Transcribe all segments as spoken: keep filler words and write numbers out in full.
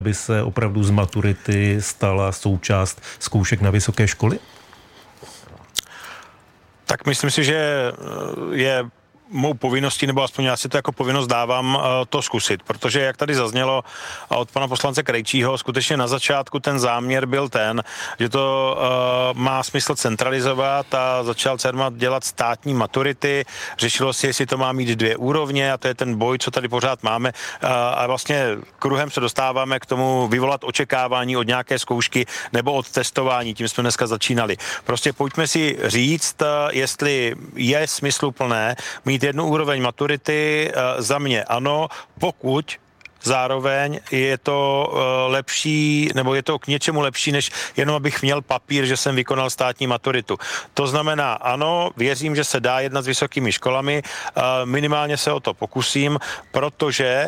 by se opravdu z maturity stala součást zkoušek na vysoké školy? Tak myslím si, že je mou povinností, nebo aspoň já si to jako povinnost dávám to zkusit, protože jak tady zaznělo od pana poslance Krejčího, skutečně na začátku ten záměr byl ten, že to uh, má smysl centralizovat a začal Cermat dělat státní maturity, řešilo si, jestli to má mít dvě úrovně a to je ten boj, co tady pořád máme uh, a vlastně kruhem se dostáváme k tomu vyvolat očekávání od nějaké zkoušky nebo od testování, tím jsme dneska začínali. Prostě pojďme si říct, jestli je smysluplné mít jednu úroveň maturity, za mě ano, pokud zároveň je to lepší, nebo je to k něčemu lepší, než jenom abych měl papír, že jsem vykonal státní maturitu. To znamená, ano, věřím, že se dá jednat s vysokými školami, minimálně se o to pokusím, protože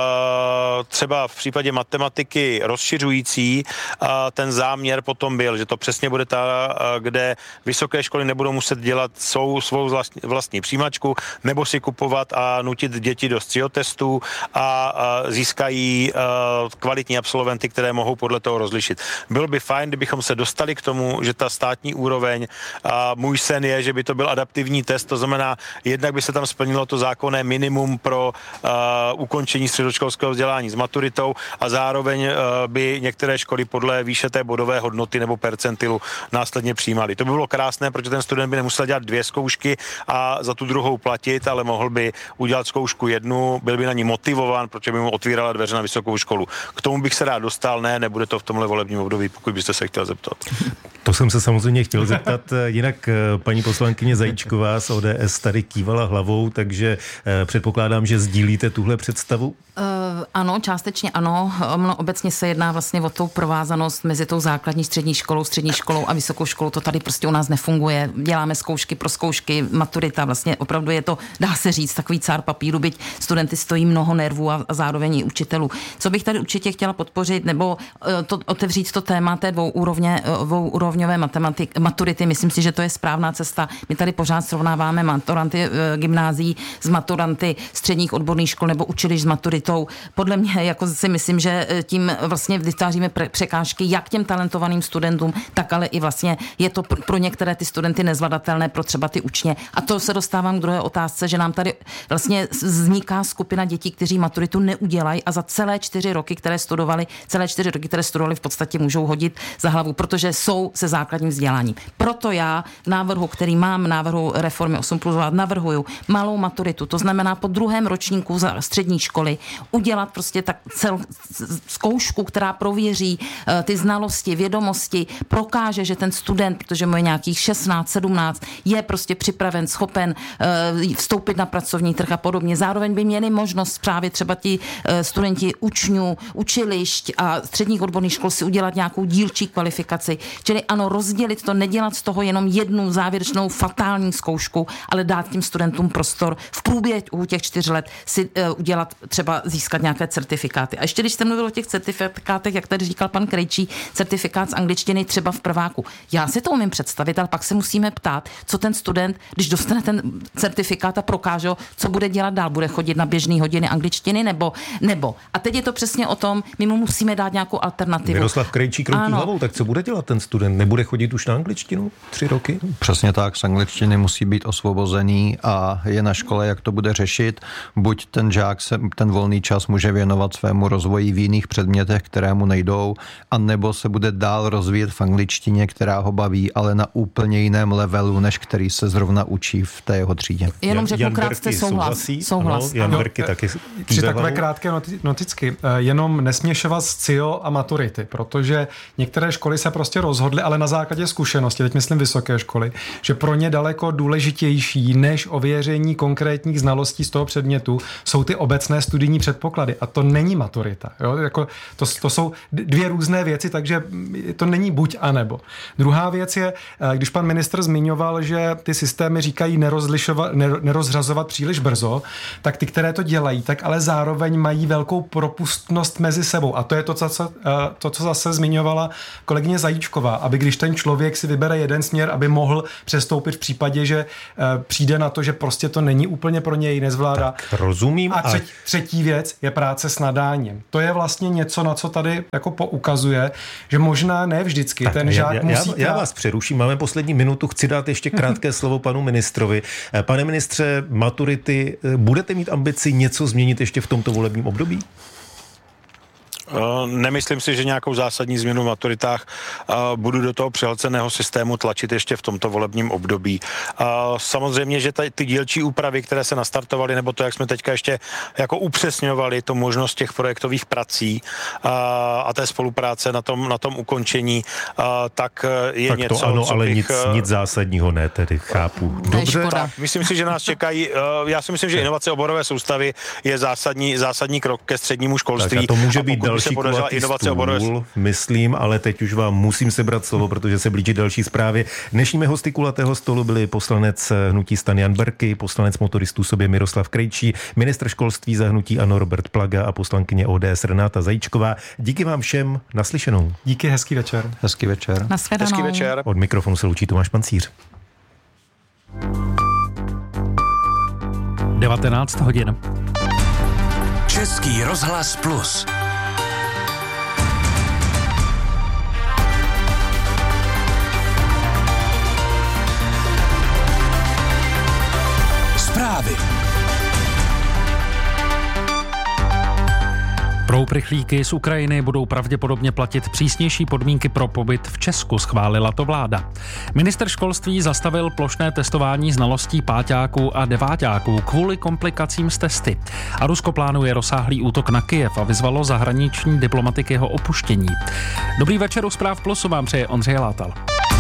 třeba v případě matematiky rozšiřující ten záměr potom byl, že to přesně bude ta, kde vysoké školy nebudou muset dělat svou, svou vlastní přijímačku, nebo si kupovat a nutit děti do střihotestů a získají uh, kvalitní absolventy, které mohou podle toho rozlišit. Bylo by fajn, kdybychom se dostali k tomu, že ta státní úroveň, uh, můj sen je, že by to byl adaptivní test, to znamená, jednak by se tam splnilo to zákonné minimum pro uh, ukončení středoškolského vzdělání s maturitou a zároveň uh, by některé školy podle výše té bodové hodnoty nebo percentilu následně přijímaly. To by bylo krásné, protože ten student by nemusel dělat dvě zkoušky a za tu druhou platit, ale mohl by udělat zkoušku jednu, byl by na ní motivován, protože by mu otvírala dveře na vysokou školu. K tomu bych se rád dostal, ne, nebude to v tomhle volebním období, pokud byste se chtěl zeptat. To jsem se samozřejmě chtěl zeptat. Jinak paní poslankyně Zajíčková z O D S tady kývala hlavou, takže předpokládám, že sdílíte tuhle představu? Uh, ano, částečně ano. Ono obecně se jedná vlastně o tou provázanost mezi tou základní střední školou, střední školou a vysokou školou. To tady prostě u nás nefunguje. Děláme zkoušky pro zkoušky, maturita, vlastně opravdu je to, dá se říct, takový cár papíru, byť studenty stojí mnoho nervů a, a zároveň i učitelů. Co bych tady určitě chtěla podpořit, nebo uh, to, otevřít to téma té dvouúrovně, uh, dvouúrovňové matematik, maturity, myslím si, že to je správná cesta. My tady pořád srovnáváme maturanty uh, gymnázií s maturanty středních odborných škol nebo učilišť s maturitou. Podle mě jako si myslím, že tím vlastně vytváříme překážky jak těm talentovaným studentům, tak ale i vlastně je to pro některé ty studenty nezvladatelné, pro třeba ty učně. A to se dostávám k druhé otázce, že nám tady vlastně vzniká skupina dětí, kteří maturitu neudělají a za celé čtyři roky, které studovali, celé čtyři roky, které studovali, v podstatě můžou hodit za hlavu, protože jsou se základním vzděláním. Proto já v návrhu, který mám, návrhu reformy osm plus, navrhuju malou maturitu, to znamená po druhém ročníku za střední školy udělat prostě tak cel, zkoušku, která prověří uh, ty znalosti, vědomosti, prokáže, že ten student, protože mu je nějakých šestnáct, sedmnáct, je prostě připraven, schopen uh, vstoupit na pracovní trh a podobně. Zároveň by měli možnost právě třeba ti uh, studenti učňů, učilišť a středních odborných škol si udělat nějakou dílčí kvalifikaci. Čili ano, rozdělit to, nedělat z toho jenom jednu závěrečnou fatální zkoušku, ale dát tím studentům prostor v průběhu těch čtyř let si uh, udělat třeba získat nějaké certifikáty. A ještě když jste mluvil o těch certifikátech, jak tady říkal pan Krejčí, certifikát z angličtiny třeba v prváku. Já si to umím představit, ale pak se musíme ptát, co ten student, když dostane ten certifikát a prokáže, co bude dělat dál, bude chodit na běžné hodiny angličtiny nebo nebo. A teď je to přesně o tom, my mu musíme dát nějakou alternativu. Miroslav Krejčí kroutí hlavou, tak co bude dělat ten student? Nebude chodit už na angličtinu tři roky? Přesně tak, z angličtiny musí být osvobozený a je na škole, jak to bude řešit. Buď ten žák se ten volný čas může věnovat svému rozvoji v jiných předmětech, které mu nejdou, anebo se bude dál rozvíjet v angličtině, která ho baví, ale na úplně jiném levelu, než který se zrovna učí v té jeho třídě. Jenom řeknu krátce souhlas. souhlas. Ano, Jan Berky taky. Tři takové krátké noticky. Jenom nesměšovat s C I O a maturity, protože některé školy se prostě rozhodly, ale na základě zkušenosti, teď myslím vysoké školy, že pro ně daleko důležitější než ověření konkrétních znalostí z toho předmětu jsou ty obecné studijní předpoklady a to není maturita. Jo? Jako to, to jsou dvě různé věci, takže to není buď a nebo. Druhá věc je, když pan ministr zmiňoval, že ty systémy říkají nerozlišovat, nerozřazovat příliš brzo, tak ty, které to dělají, tak ale zároveň mají velkou propustnost mezi sebou. A to je to, co, to, co zase zmiňovala kolegyně Zajíčková, aby když ten člověk si vybere jeden směr, aby mohl přestoupit v případě, že přijde na to, že prostě to není úplně pro něj, nezvládá. Tak rozumím. A třetí, třetí věc, je práce s nadáním. To je vlastně něco, na co tady jako poukazuje, že možná ne vždycky tak ten žák já, musí... Já, já vás přeruším, máme poslední minutu, chci dát ještě krátké slovo panu ministrovi. Pane ministře, maturity, budete mít ambici něco změnit ještě v tomto volebním období? Nemyslím si, že nějakou zásadní změnu v maturitách budu do toho přehlceného systému tlačit ještě v tomto volebním období. Samozřejmě, že ty dílčí úpravy, které se nastartovaly, nebo to, jak jsme teďka ještě jako upřesňovali, to možnost těch projektových prací a té spolupráce na tom, na tom ukončení, tak je tak něco, to ano, co ale bych... nic, nic zásadního ne, tedy chápu. Dobře. Tak, myslím si, že nás čekají, já si myslím, že inovace oborové soustavy je zásadní, zásadní krok ke střednímu školství. Tak a to může být další se podařila inovace oborové stůl, myslím, ale teď už vám musím sebrat slovo, protože se blíží další zprávy. Dnešními hosty kulatého stolu byli poslanec hnutí STAN Jan Berki, poslanec Motoristů sobě Miroslav Krejčí, ministr školství za hnutí ANO Robert Plaga a poslankyně O D S Renáta Zajíčková. Díky vám všem, naslyšenou. Díky, hezký večer. Hezký večer. Nashledanou. Hezký večer. Od mikrofonu se loučí Tomáš Pancíř. devatenáct hodin. Český rozhlas Plus. Zprávy. Pro uprchlíky z Ukrajiny budou pravděpodobně platit přísnější podmínky pro pobyt v Česku, schválila to vláda. Ministr školství zastavil plošné testování znalostí páťáků a deváťáků kvůli komplikacím s testy. A Rusko plánuje rozsáhlý útok na Kyjev a vyzvalo zahraniční diplomaty k jeho opuštění. Dobrý večer, u Zpráv Plusu vám přeje Ondřej Látal.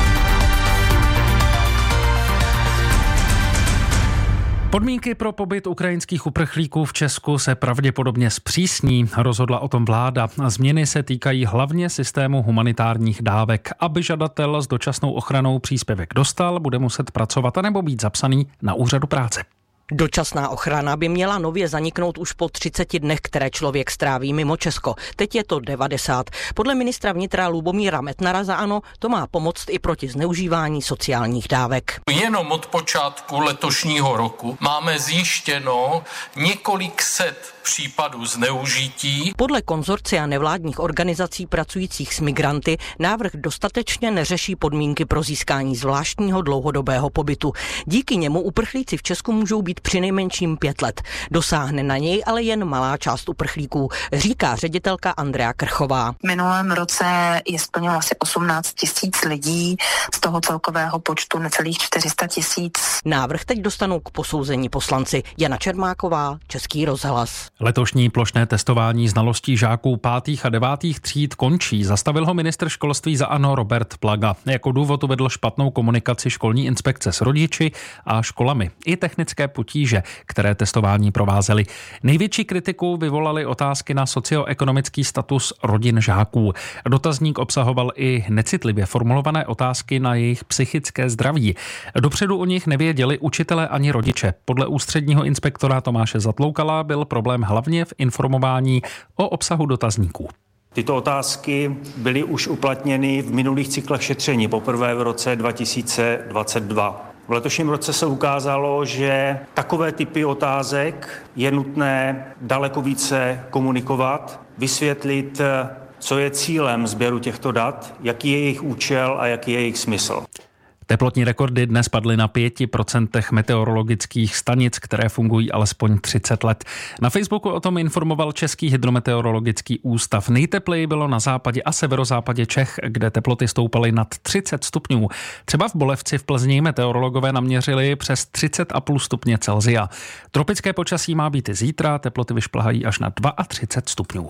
Podmínky pro pobyt ukrajinských uprchlíků v Česku se pravděpodobně zpřísní, rozhodla o tom vláda. Změny se týkají hlavně systému humanitárních dávek. Aby žadatel s dočasnou ochranou příspěvek dostal, bude muset pracovat anebo být zapsaný na úřadu práce. Dočasná ochrana by měla nově zaniknout už po třiceti dnech, které člověk stráví mimo Česko. Teď je to devadesát. Podle ministra vnitra Lubomíra Metnara za ANO to má pomoct i proti zneužívání sociálních dávek. Jenom od počátku letošního roku máme zjištěno několik set případů zneužití. Podle konzorcia nevládních organizací pracujících s migranty návrh dostatečně neřeší podmínky pro získání zvláštního dlouhodobého pobytu. Díky němu uprchlíci v Česku můžou být přinejmenším pět let. Dosáhne na něj ale jen malá část uprchlíků, říká ředitelka Andrea Krchová. V minulém roce je splnilo asi osmnáct tisíc lidí, z toho celkového počtu necelých čtyři sta tisíc. Návrh teď dostanou k posouzení poslanci. Jana Čermáková, Český rozhlas. Letošní plošné testování znalostí žáků pátých a devátých tříd končí. Zastavil ho ministr školství za ANO Robert Plaga. Jako důvod uvedl špatnou komunikaci školní inspekce s rodiči a školami i technické potíže, které testování provázely. Největší kritiku vyvolaly otázky na socioekonomický status rodin žáků. Dotazník obsahoval i necitlivě formulované otázky na jejich psychické zdraví. Dopředu o nich nevěděli učitelé ani rodiče. Podle ústředního inspektora Tomáše Zatloukala byl problém hlavně v informování o obsahu dotazníků. Tyto otázky byly už uplatněny v minulých cyklech šetření, poprvé v roce dva tisíce dvacet dva. V letošním roce se ukázalo, že takové typy otázek je nutné daleko více komunikovat, vysvětlit, co je cílem sběru těchto dat, jaký je jejich účel a jaký je jejich smysl. Teplotní rekordy dnes padly na pěti procentech meteorologických stanic, které fungují alespoň třicet let. Na Facebooku o tom informoval Český hydrometeorologický ústav. Nejtepleji bylo na západě a severozápadě Čech, kde teploty stoupaly nad třicet stupňů. Třeba v Bolevci v Plzni meteorologové naměřili přes třicet celá pět stupně Celsia. Tropické počasí má být i zítra, teploty vyšplhají až na třicet dva stupňů.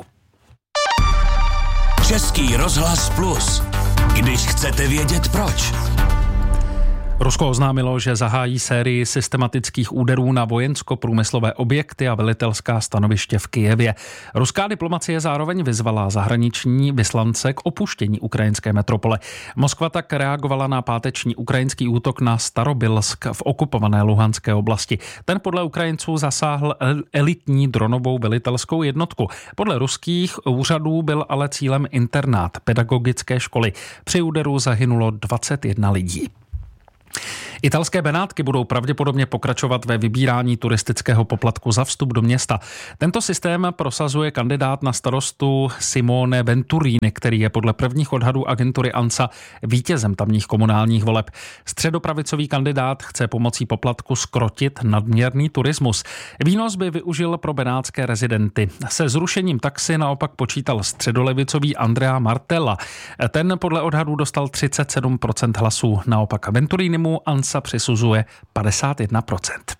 Český rozhlas Plus. Když chcete vědět proč. Rusko oznámilo, že zahájí sérii systematických úderů na vojensko-průmyslové objekty a velitelská stanoviště v Kyjevě. Ruská diplomacie zároveň vyzvala zahraniční vyslance k opuštění ukrajinské metropole. Moskva tak reagovala na páteční ukrajinský útok na Starobylsk v okupované Luhanské oblasti. Ten podle Ukrajinců zasáhl elitní dronovou velitelskou jednotku. Podle ruských úřadů byl ale cílem internát pedagogické školy. Při úderu zahynulo dvacet jedna lidí. Italské Benátky budou pravděpodobně pokračovat ve vybírání turistického poplatku za vstup do města. Tento systém prosazuje kandidát na starostu Simone Venturini, který je podle prvních odhadů agentury ANSA vítězem tamních komunálních voleb. Středopravicový kandidát chce pomocí poplatku zkrotit nadměrný turismus. Výnos by využil pro benátské rezidenty. Se zrušením taxi naopak počítal středolevicový Andrea Martella. Ten podle odhadů dostal třicet sedm procent hlasů. Naopak Venturinimu ANSA přisuzuje padesát jedna procent.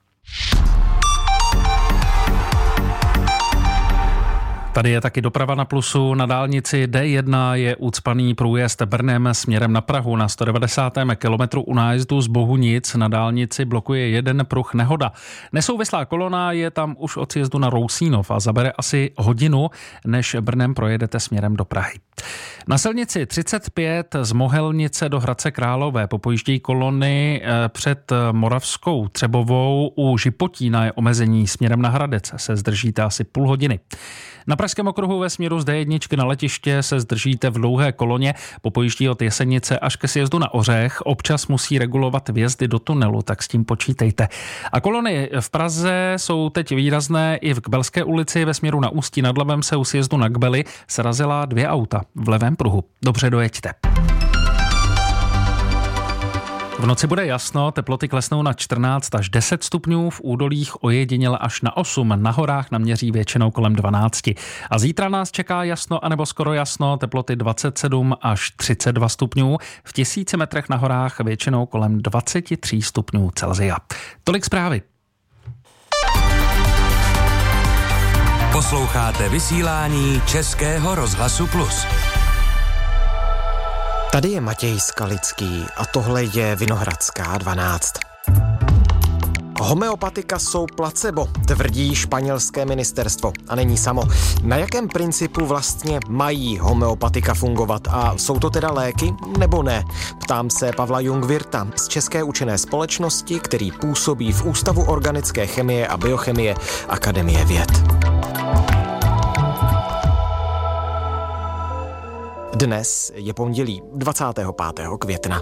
Tady je taky doprava na plusu. Na dálnici D jedna je ucpaný průjezd Brnem směrem na Prahu. Na sto devadesátém kilometru u nájezdu z Bohunic na dálnici blokuje jeden pruh nehoda. Nesouvislá kolona je tam už od sjezdu na Rousínov a zabere asi hodinu, než Brnem projedete směrem do Prahy. Na silnici třicet pět z Mohelnice do Hradce Králové popojíždějí kolony před Moravskou Třebovou. U Žipotína je omezení směrem na Hradec. Se zdržíte asi půl hodiny. Na Pražském okruhu ve směru z D jedna na letiště se zdržíte v dlouhé koloně. Popojíždí od Jesenice až ke sjezdu na Ořech. Občas musí regulovat vjezdy do tunelu, tak s tím počítejte. A kolony v Praze jsou teď výrazné i v Kbelské ulici. Ve směru na Ústí nad Labem se u sjezdu na Kbely srazila dvě auta v levém pruhu. Dobře dojeďte. V noci bude jasno, teploty klesnou na čtrnáct až deset stupňů, v údolích ojediněle až na osm, na horách naměří většinou kolem dvanáct. A zítra nás čeká jasno anebo skoro jasno, teploty dvacet sedm až třicet dva stupňů, v tisíci metrech na horách většinou kolem dvacet tři stupňů Celsia. Tolik zprávy. Posloucháte vysílání Českého rozhlasu Plus. Tady je Matěj Skalický a tohle je Vinohradská dvanáct. Homeopatika jsou placebo, tvrdí španělské ministerstvo. A není samo. Na jakém principu vlastně mají homeopatika fungovat? A jsou to teda léky nebo ne? Ptám se Pavla Jungwirta z České učené společnosti, který působí v Ústavu organické chemie a biochemie Akademie věd. Dnes je pondělí dvacátého pátého května.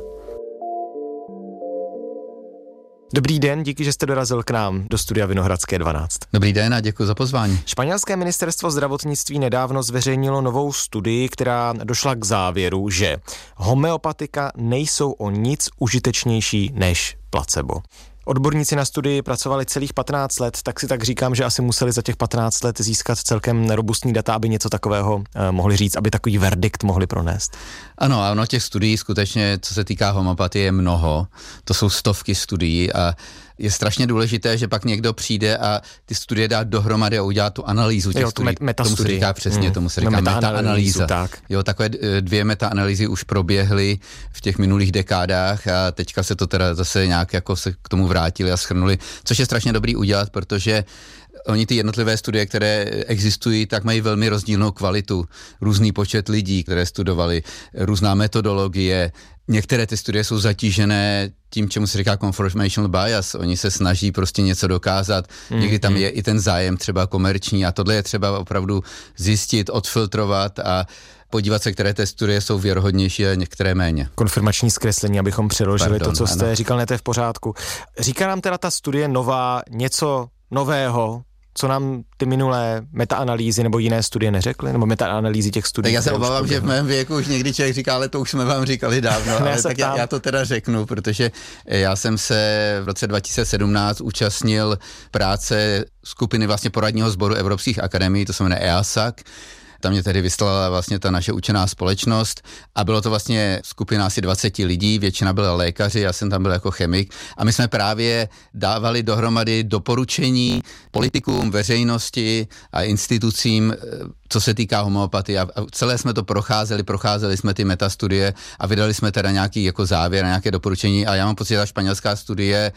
Dobrý den, díky, že jste dorazil k nám do studia Vinohradské dvanáct. Dobrý den a děkuji za pozvání. Španělské ministerstvo zdravotnictví nedávno zveřejnilo novou studii, která došla k závěru, že homeopatika nejsou o nic užitečnější než placebo. Odborníci na studii pracovali celých patnáct let, tak si tak říkám, že asi museli za těch patnáct let získat celkem robustní data, aby něco takového eh, mohli říct, aby takový verdikt mohli pronést. Ano, a ono těch studií skutečně, co se týká homeopatie, je mnoho. To jsou stovky studií a je strašně důležité, že pak někdo přijde a ty studie dá dohromady a udělá tu analýzu těch jo, studií. Tomu se říká přesně, hmm. tomu se říká no, meta-analýza. Tak. Jo, takové dvě meta-analýzy už proběhly v těch minulých dekádách a teďka se to teda zase nějak jako se k tomu vrátili a shrnuli, což je strašně dobrý udělat, protože oni ty jednotlivé studie, které existují, tak mají velmi rozdílnou kvalitu. Různý počet lidí, které studovali, různá metodologie. Některé ty studie jsou zatížené tím, čemu se říká confirmational bias. Oni se snaží prostě něco dokázat. Mm, Někdy tam mm. je i ten zájem třeba komerční a tohle je třeba opravdu zjistit, odfiltrovat a podívat se, které té studie jsou věrohodnější a některé méně. Konfirmační zkreslení, abychom přeložili Pardon, to, co jste ano. říkal, ne, to je v pořádku. Říká nám teda ta studie nová něco nového, co nám ty minulé metaanalýzy nebo jiné studie neřekly, nebo metaanalýzy těch studií? Tak já se obávám, že v mém věku už někdy člověk říká, ale to už jsme vám říkali dávno, ale tak já, já to teda řeknu, protože já jsem se v roce dva tisíce sedmnáct účastnil práce skupiny vlastně poradního sboru Evropských akademií, to se jmenuje E A S A C. Tam mě tedy vyslala vlastně ta naše učená společnost a bylo to vlastně skupina asi dvacet lidí, většina byla lékaři, já jsem tam byl jako chemik a my jsme právě dávali dohromady doporučení politikům, veřejnosti a institucím, co se týká homeopatie a celé jsme to procházeli, procházeli jsme ty metastudie a vydali jsme teda nějaký jako závěr, nějaké doporučení a já mám pocit, že ta španělská studie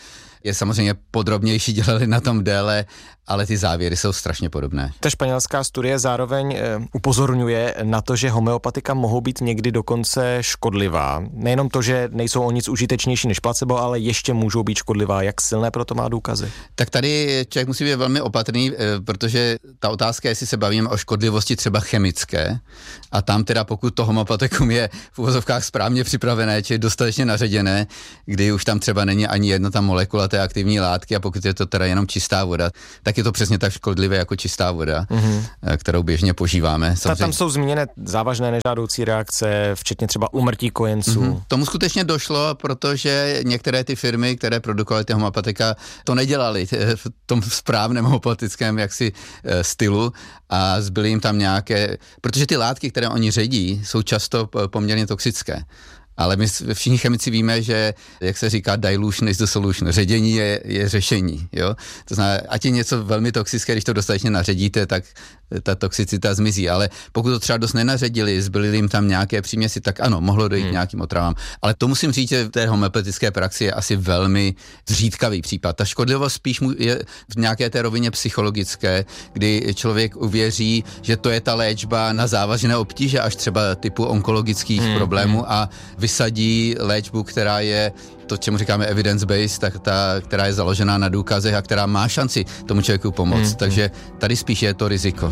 je samozřejmě podrobnější, dělali na tom déle, ale ty závěry jsou strašně podobné. Ta španělská studie zároveň e, upozorňuje na to, že homeopatika mohou být někdy dokonce škodlivá. Nejenom to, že nejsou o nic užitečnější než placebo, ale ještě můžou být škodlivá. Jak silné proto má důkazy? Tak tady člověk musí být velmi opatrný, e, protože ta otázka je, jestli se bavíme o škodlivosti třeba chemické, a tam teda pokud to homeopatikum je v uvozovkách správně připravené, či dostatečně naředěné, kdy už tam třeba není ani jedna ta molekula té aktivní látky, a pokud je to teda jenom čistá voda, tak je to přesně tak škodlivé jako čistá voda, mm-hmm. kterou běžně požíváme. Samozřejmě. Tam jsou zmíněné závažné nežádoucí reakce, včetně třeba úmrtí kojenců. Mm-hmm. Tomu skutečně došlo, protože některé ty firmy, které produkovaly ty homeopatika, to nedělali v tom správném homeopatickém jaksi stylu a zbyly jim tam nějaké, protože ty látky, které oni ředí, jsou často poměrně toxické. Ale my všichni chemici víme, že, jak se říká, dilution is the solution. Ředění je, je řešení, jo. To znamená, ať je něco velmi toxické, když to dostatečně naředíte, tak ta toxicita zmizí. Ale pokud to třeba dost nenaředili, zbyly jim tam nějaké příměsi, tak ano, mohlo dojít hmm. nějakým otravám. Ale to musím říct, že v té homeopatické praxi je asi velmi zřídkavý případ. Ta škodlivost spíš je v nějaké té rovině psychologické, kdy člověk uvěří, že to je ta léčba na závažné obtíže, až třeba typu onkologických hmm. problémů, a vysadí léčbu, která je to, čemu říkáme evidence-based, tak ta, která je založená na důkazech a která má šanci tomu člověku pomoct. Hmm. Takže tady spíš je to riziko.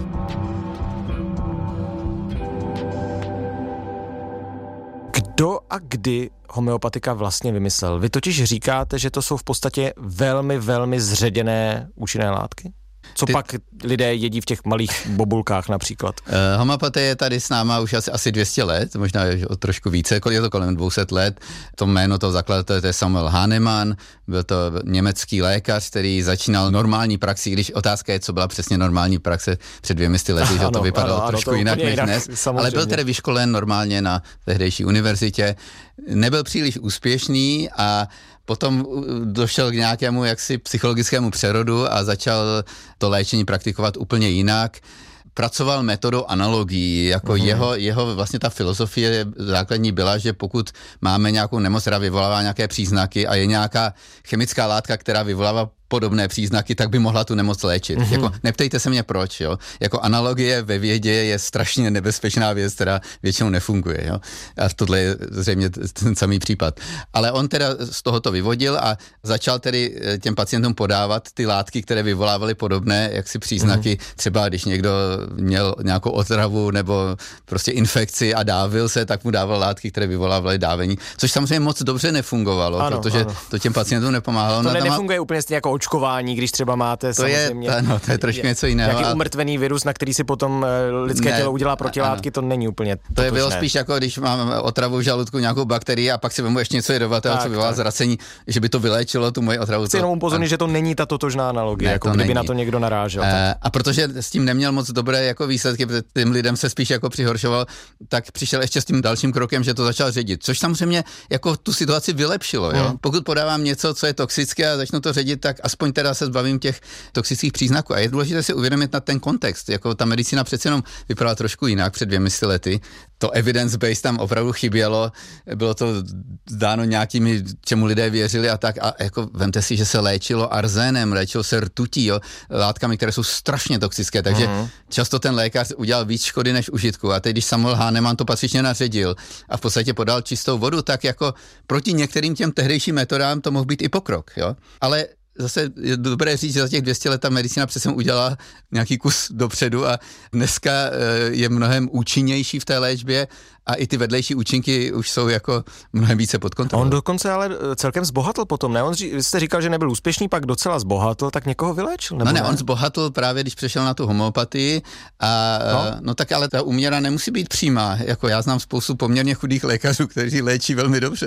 Kdo a kdy homeopatika vlastně vymyslel? Vy totiž říkáte, že to jsou v podstatě velmi, velmi zředěné účinné látky? Co Ty... pak lidé jedí v těch malých bobulkách například? Uh, homeopatie je tady s náma už asi, asi dvě stě let, možná o trošku více, je to kolem dvě stě let. To jméno toho zakladatele je Samuel Hahnemann, byl to německý lékař, který začínal normální praxi, když otázka je, co byla přesně normální praxe před dvěmi sty lety, že to vypadalo ano, trošku ano, to jinak než jinak, dnes, samozřejmě. Ale byl tedy vyškolen normálně na tehdejší univerzitě, nebyl příliš úspěšný a potom došel k nějakému jaksi psychologickému přerodu a začal to léčení praktikovat úplně jinak. Pracoval metodou analogií, jako mm. jeho, jeho vlastně ta filozofie základní byla, že pokud máme nějakou nemoc, která vyvolává nějaké příznaky a je nějaká chemická látka, která vyvolává podobné příznaky, tak by mohla tu nemoc léčit. Mm-hmm. Jako, neptejte se mě proč, jo. Jako analogie ve vědě je strašně nebezpečná věc, která většinou nefunguje, jo. A tohle je zřejmě ten samý případ. Ale on teda z tohoto vyvodil a začal tedy těm pacientům podávat ty látky, které vyvolávaly podobné jaksi příznaky. Mm-hmm. Třeba když někdo měl nějakou otravu nebo prostě infekci a dávil se, tak mu dával látky, které vyvolávaly dávení. Což samozřejmě moc dobře nefungovalo, ano, protože ano. to těm pacientům nepomáhalo. To ne, nefunguje úplně stejně jako očkování, když třeba máte to samozřejmě... Je, no, to je trošku něco jiného. Nějaký umrtvený virus, na který si potom lidské ne, tělo udělá protilátky, ano. To není úplně To je bylo spíš jako, když mám otravu v žaludku, nějakou bakterii a pak si vemu ještě něco jedovatého, co vyvolá zracení, že by to vyléčilo tu moji otravu. Chci jenom upozornit, že to není ta totožná analogie, ne, jako kdyby není. Na to někdo narážel. Uh, a protože s tím neměl moc dobré jako výsledky, protože tím lidem se spíš jako přihoršoval, tak přišel ještě s tím dalším krokem, že to začal ředit, což samozřejmě jako tu situaci vylepšilo. Hmm. Jo? Pokud podávám něco, co je toxické a začnu to ředit, tak aspoň teda se zbavím těch toxických příznaků. A je důležité si uvědomit na ten kontext. Jako ta medicína přece jenom vypadala trošku jinak před dvěmi sty lety. To evidence-based tam opravdu chybělo. Bylo to dáno nějakými, čemu lidé věřili a tak. A jako vemte si, že se léčilo arzénem, léčilo se rtutí, jo, látkami, které jsou strašně toxické. Takže uh-huh. často ten lékař udělal víc škody než užitku. A teď, když Samuel Hahnemann to patřičně naředil a v podstatě podal čistou vodu, tak jako proti některým těm tehdejším metodám to mohl být i pokrok. Jo? Ale zase je dobré říct, že za těch dvě stě let ta medicína přesně udělala nějaký kus dopředu a dneska je mnohem účinnější v té léčbě a i ty vedlejší účinky už jsou jako mnohem více pod kontrolou. On dokonce ale celkem zbohatl potom, ne? On ří, jste říkal, že nebyl úspěšný, pak docela zbohatl, tak někoho vyléčil, nebo No ne, ne, on zbohatl právě, když přešel na tu homeopatii a no. no tak ale ta úměra nemusí být přímá. Jako já znám spoustu poměrně chudých lékařů, kteří léčí velmi dobře.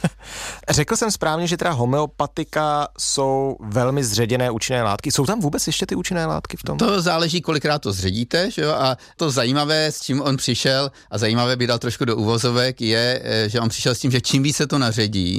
Řekl jsem správně, že teda homeopatika jsou velmi zředěné účinné látky. Jsou tam vůbec ještě ty účinné látky v tom? To záleží, kolikrát to zředíte, že jo? A to zajímavé, s čím on přišel, a zajímavé by dal trošku do uvozovek, je, že on přišel s tím, že čím více to naředí,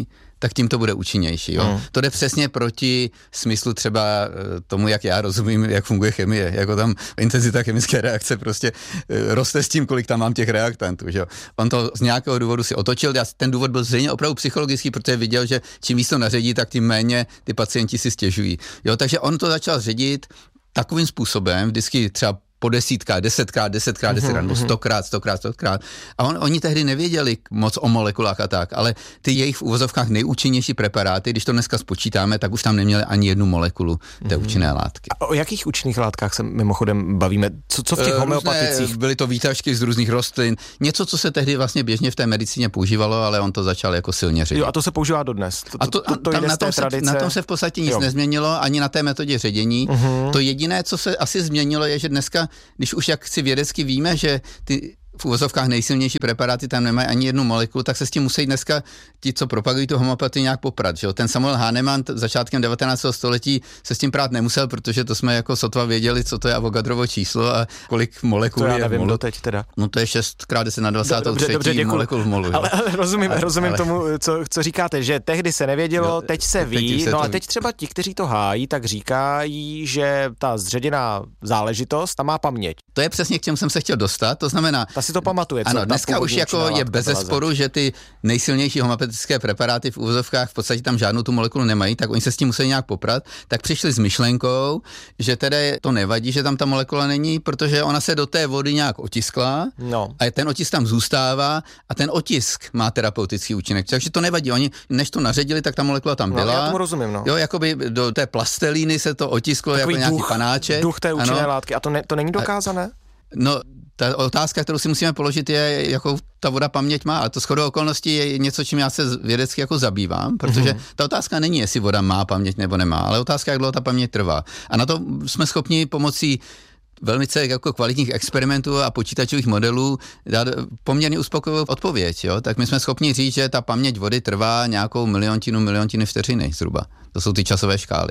tak tím to bude účinnější. Jo? Hmm. To jde přesně proti smyslu třeba tomu, jak já rozumím, jak funguje chemie. Jako tam intenzita chemické reakce prostě roste s tím, kolik tam mám těch reaktantů. Že? On to z nějakého důvodu si otočil. Ten důvod byl zřejmě opravdu psychologický, protože viděl, že čím víc to naředí, tak tím méně ty pacienti si stěžují. Jo? Takže on to začal ředit takovým způsobem, vždycky třeba po desítkách, desetkrát, desetkrát, desetkrát, nebo stokrát, stokrát, stokrát. A on, oni tehdy nevěděli moc o molekulách a tak, ale ty jejich v uvozovkách nejúčinnější preparáty, když to dneska spočítáme, tak už tam neměli ani jednu molekulu té účinné látky. A o jakých účinných látkách se mimochodem bavíme? Co, co v těch homeopaticích? Byly to výtažky z různých rostlin, něco, co se tehdy vlastně běžně v té medicíně používalo, ale on to začal jako silně ředit. Jo, a to se používá dodnes. To, a to, to, to tam na, tom se, na tom se v podstatě nic jo. nezměnilo, ani na té metodě ředění. Uh-huh. To jediné, co se asi změnilo, je, že dneska, když už jak si vědecky víme, že ty v uvozovkách nejsilnější preparáty tam nemají ani jednu molekulu, tak se s tím musí dneska ti, co propagují tu homeopatii, nějak poprat. Že? Ten Samuel Hahnemann začátkem devatenáctého století se s tím prát nemusel, protože to jsme jako sotva věděli, co to je Avogadrovo číslo a kolik molekul je v molu. Doteď teda. No to je šest krát deset na dvacátou třetí molekul v molu. Ale, ale rozumím, ale, rozumím ale... tomu, co, co říkáte, že tehdy se nevědělo, jo, teď se ví, teď se no to... a teď třeba ti, kteří to hájí, tak říkají, že ta zředěná záležitost, ta má paměť. To je přesně k čemu jsem se chtěl dostat, to znamená, ta si to pamatuje. Ano, dneska už jako je bezesporu, že ty nejsilnější homeopatické preparáty v úvozovkách v podstatě tam žádnou tu molekulu nemají, tak oni se s tím musí nějak poprat, tak přišli s myšlenkou, že tedy to nevadí, že tam ta molekula není, protože ona se do té vody nějak otiskla no. a ten otisk tam zůstává a ten otisk má terapeutický účinek, takže to nevadí. Oni než to naředili, tak ta molekula tam byla. No, já tomu rozumím, no. Jo, jakoby do té plastelíny se to otisklo takový jako nějaký duch, panáček. Duch té účinné látky. A to, ne, to není dokázané? No, ta otázka, kterou si musíme položit, je, jakou ta voda paměť má. A to shodou okolností je něco, čím já se vědecky jako zabývám, protože ta otázka není, jestli voda má paměť nebo nemá, ale otázka, jak dlouho ta paměť trvá. A na to jsme schopni pomocí velmi jako kvalitních experimentů a počítačových modelů dát poměrně uspokojivou odpověď. Jo? Tak my jsme schopni říct, že ta paměť vody trvá nějakou miliontinu, miliontiny vteřiny zhruba. To jsou ty časové škály.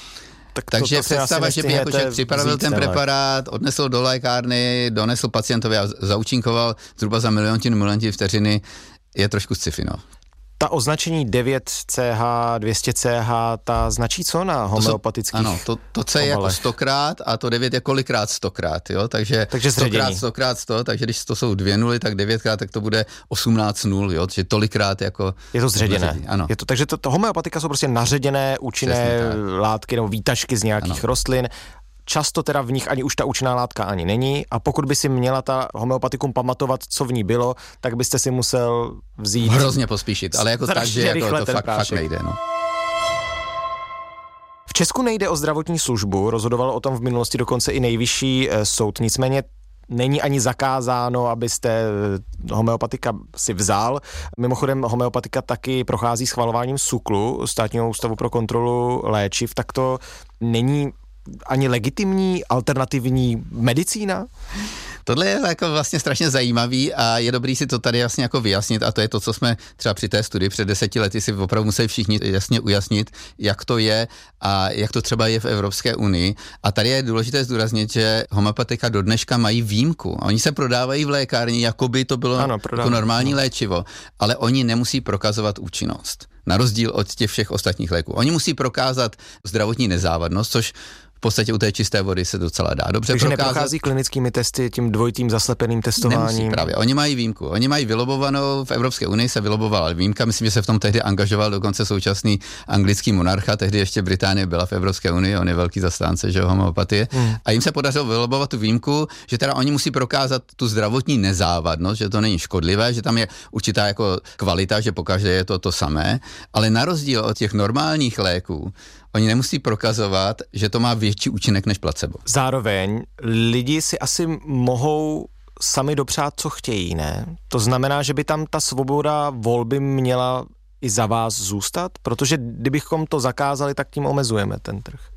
Tak Takže to, to představa, že by jako člověk připravil ten preparát, odnesl do lékárny, donesl pacientovi a zaúčinkoval zhruba za miliontinu, miliontiny vteřiny, je trošku sci-fi, no. Ta označení devět C H, dvě stě C H, ta značí co na homeopatických Ano, to, to C je jako stokrát a to devět je kolikrát stokrát, jo, takže, takže stokrát, stokrát sto, takže když to jsou dvě nuly, tak devětkrát, tak to bude osmnáct nul, jo, takže tolikrát jako... Je to zředěné. Naředí, ano. Je to, takže to, to homeopatika jsou prostě naředěné účinné látky nebo výtažky z nějakých ano. rostlin. Často teda v nich ani už ta účinná látka ani není a pokud by si měla ta homeopatikum pamatovat, co v ní bylo, tak byste si musel vzít... Hrozně pospíšit, ale jako tak, že jako to fakt, fakt nejde, no. V Česku nejde o zdravotní službu, rozhodoval o tom v minulosti dokonce i nejvyšší soud, nicméně není ani zakázáno, abyste homeopatika si vzal. Mimochodem homeopatika taky prochází schvalováním SÚKLu, Státního ústavu pro kontrolu léčiv, tak to není ani legitimní alternativní medicína? Tohle je jako vlastně strašně zajímavý a je dobrý si to tady jasně jako vyjasnit a to je to, co jsme třeba při té studii před deseti lety si opravdu museli všichni jasně ujasnit, jak to je a jak to třeba je v Evropské unii. A tady je důležité zdůraznit, že homeopatika do dneška mají výjimku. Oni se prodávají v lékárně, jako by to bylo ano, jako normální no. léčivo, ale oni nemusí prokazovat účinnost. Na rozdíl od těch všech ostatních léků. Oni musí prokázat zdravotní nezávadnost, což v podstatě u té čisté vody se docela dá dobře Takže prokázat. neprochází klinickými testy, tím dvojitým zaslepeným testováním. Nemusí právě. Oni mají výjimku. Oni mají vylobovanou, v Evropské unii se vylobovala výjimka, myslím, že se v tom tehdy angažoval dokonce současný anglický monarcha, tehdy ještě Británie byla v Evropské unii, on je velký zastánce, že homeopatie. Hmm. A jim se podařilo vylobovat tu výjimku, že teda oni musí prokázat tu zdravotní nezávadnost, že to není škodlivé, že tam je určitá jako kvalita, že pokaždé je to to samé, ale na rozdíl od těch normálních léků oni nemusí prokazovat, že to má větší účinek než placebo. Zároveň lidi si asi mohou sami dopřát, co chtějí, ne? To znamená, že by tam ta svoboda volby měla i za vás zůstat? Protože kdybychom to zakázali, tak tím omezujeme ten trh.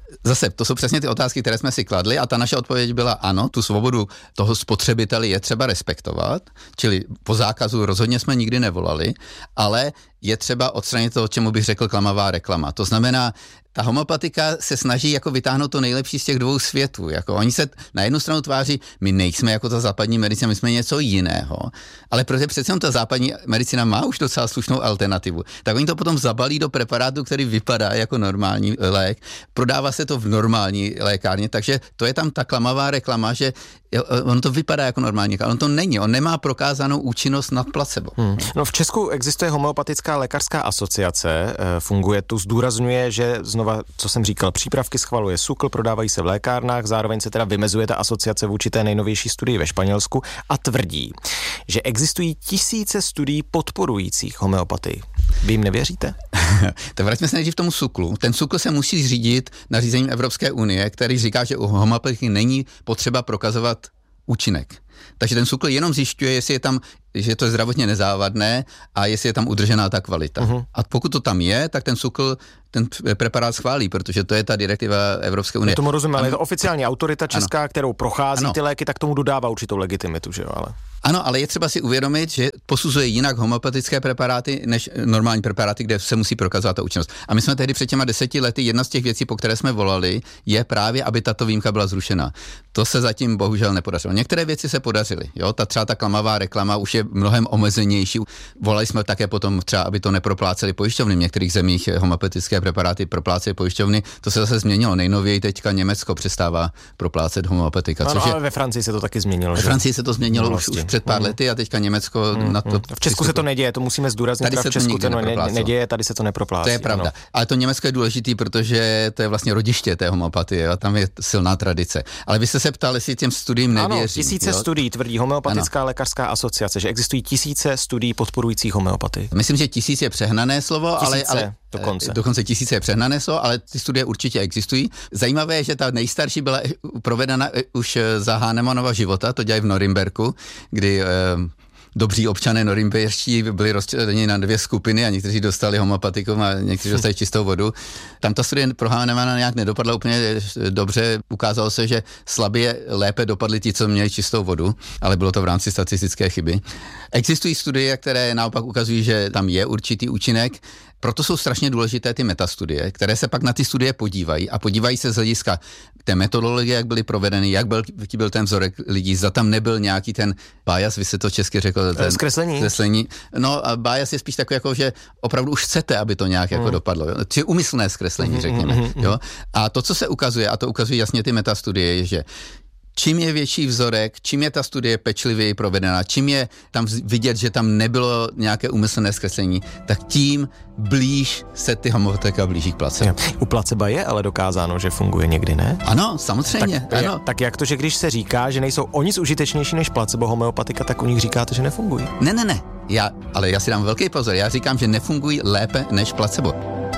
Zase, to jsou přesně ty otázky, které jsme si kladli a ta naše odpověď byla ano, tu svobodu toho spotřebitele je třeba respektovat, čili po zákazu rozhodně jsme nikdy nevolali, ale je třeba odstranit to, čemu bych řekl klamavá reklama. To znamená, ta homeopatika se snaží jako vytáhnout to nejlepší z těch dvou světů. Jako oni se na jednu stranu tváří, my nejsme jako ta západní medicína, my jsme něco jiného, ale protože přece ta západní medicína má už docela slušnou alternativu, tak oni to potom zabalí do preparátu, který vypadá jako normální lék, prodává se to v normální lékárně, takže to je tam ta klamavá reklama, že on to vypadá jako normální, ale on to není, on nemá prokázanou účinnost nad placebo. Hmm. No v Česku existuje homeopatická lékařská asociace, funguje tu, zdůrazňuje, že znova, co jsem říkal, přípravky schvaluje SÚKL, prodávají se v lékárnách, zároveň se teda vymezuje ta asociace vůči té nejnovější studii ve Španělsku a tvrdí, že existují tisíce studií podporujících homeopatii. Vy jim nevěříte? Tak vraťme se nejdřív tomu SÚKLu. Ten SÚKL se musí řídit nařízením Evropské unie, který říká, že u homeopatiky není potřeba prokazovat účinek. Takže ten SÚKL jenom zjišťuje, jestli je tam, že to je zdravotně nezávadné a jestli je tam udržená ta kvalita. Uh-huh. A pokud to tam je, tak ten SÚKL ten preparát schválí, protože to je ta direktiva Evropské unie. Já tomu rozumím, ale je to oficiální autorita česká, ano. kterou prochází ano. ty léky, tak tomu dodává určitou legitimitu, že jo, ale... Ano, ale je třeba si uvědomit, že posuzuje jinak homeopatické preparáty než normální preparáty, kde se musí prokazovat ta účinnost. A my jsme tehdy před těma deseti lety, jedna z těch věcí, po které jsme volali, je právě, aby tato výjimka byla zrušena. To se zatím bohužel nepodařilo. Některé věci se podařily. Jo, ta třeba ta klamavá reklama už je mnohem omezenější. Volali jsme také potom třeba, aby to nepropláceli pojišťovny. V některých zemích homeopatické preparáty proplácejí pojišťovny. To se zase změnilo. Nejnověji teďka Německo přestává proplácet homeopatika. No, což ale je... ve Francii se to taky změnilo. Ve Francii se to změnilo už, už před pár mm. lety a teďka Německo mm. na to. V Česku přistupu. Se to neděje, to musíme zdůraznit. Tady se v Česku to ne, neděje, tady se to neproplácí. To je pravda. Ano. Ale to Německo je důležitý, protože to je vlastně rodiště té homeopatie a tam je silná tradice. Ale vy jste se ptali, jestli těm studiím nevěří. Ano, tisíce jo? studií tvrdí homeopatická ano. lékařská asociace, že existují tisíce studií podporujících homeopatii. Myslím, že tisíc je přehnané slovo, tisíce, ale, ale dokonce. dokonce tisíce je přehnané slovo, ale ty studie určitě existují. Zajímavé je, že ta nejstarší byla provedena už za Hahnemannova života, to dělají v Norimberku, kdy eh, dobří občané norimberští byli rozděleni na dvě skupiny a někteří dostali homopatikum a někteří dostali čistou vodu. Tam ta studie pro Hahnemanna nějak nedopadla úplně dobře. Ukázalo se, že slabě lépe dopadli ti, co měli čistou vodu, ale bylo to v rámci statistické chyby. Existují studie, které naopak ukazují, že tam je určitý účinek. Proto jsou strašně důležité ty metastudie, které se pak na ty studie podívají a podívají se z hlediska té metodologie, jak byly provedeny, jak byl, byl ten vzorek lidí, zda tam nebyl nějaký ten bias, vy se to česky řekl. Ten zkreslení. zkreslení. No a bias je spíš takový, jako, že opravdu už chcete, aby to nějak mm. jako dopadlo. Jo? Či umyslné zkreslení, mm, řekněme. Mm, mm, jo? A to, co se ukazuje, a to ukazují jasně ty metastudie, je, že čím je větší vzorek, čím je ta studie pečlivěji provedena, čím je tam vidět, že tam nebylo nějaké úmyslné zkreslení, tak tím blíž se ty homeopatika blíží k placebo. U placeba je ale dokázáno, že funguje někdy, ne? Ano, samozřejmě. Tak, ano. Je, tak jak to, že když se říká, že nejsou o nic užitečnější než placebo homeopatika, tak u nich říkáte, že nefungují? Ne, ne, ne. Já, ale já si dám velký pozor. Já říkám, že nefungují lépe než placebo.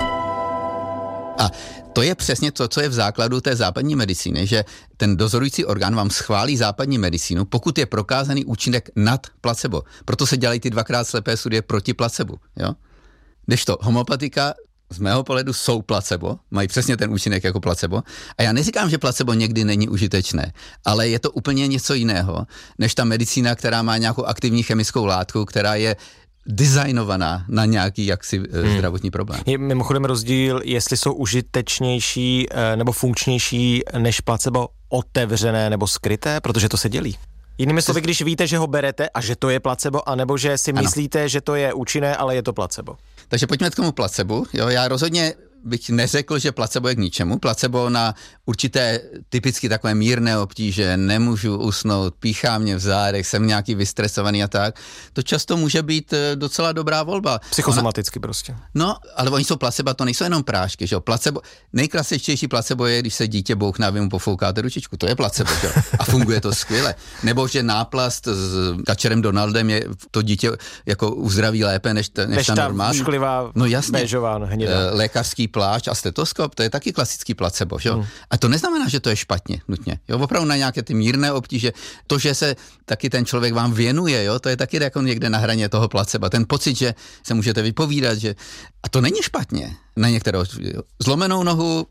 A to je přesně to, co je v základu té západní medicíny, že ten dozorující orgán vám schválí západní medicínu, pokud je prokázaný účinek nad placebo. Proto se dělají ty dvakrát slepé studie proti placebo. Jo? Kdežto homeopatika z mého pohledu jsou placebo, mají přesně ten účinek jako placebo. A já neříkám, že placebo někdy není užitečné, ale je to úplně něco jiného, než ta medicína, která má nějakou aktivní chemickou látku, která je designovaná na nějaký jaksi hmm. zdravotní problém. Je mimochodem rozdíl, jestli jsou užitečnější nebo funkčnější než placebo otevřené nebo skryté, protože to se dělí. Jinými slovy, když víte, že ho berete a že to je placebo, anebo že si ano. myslíte, že to je účinné, ale je to placebo. Takže pojďme k tomu placebu. Jo, já rozhodně bych neřekl, že placebo je k ničemu. Placebo na určité typicky takové mírné obtíže, nemůžu usnout, píchá mě v zádech, jsem nějaký vystresovaný a tak. To často může být docela dobrá volba. Psychosomaticky Ona, prostě. No, ale oni jsou placebo, to nejsou jenom prášky, že jo. Placebo, nejklasičtější placebo je, když se dítě bouchne a vy mu pofoukáte ručičku. To je placebo, že jo. A funguje to skvěle. Nebo že náplast s kačerem Donaldem je to dítě jako uzdraví lépe než ta, než než ta ta normální. No jasně. Béžová, lékařský plášť a stetoskop, to je taky klasický placebo, že jo? Hmm. A to neznamená, že to je špatně, nutně. Jo, opravdu na nějaké ty mírné obtíže, to, že se taky ten člověk vám věnuje, jo, to je taky jako někde na hraně toho placeba. Ten pocit, že se můžete vypovídat, že a to není špatně. Na některou zlomenou nohu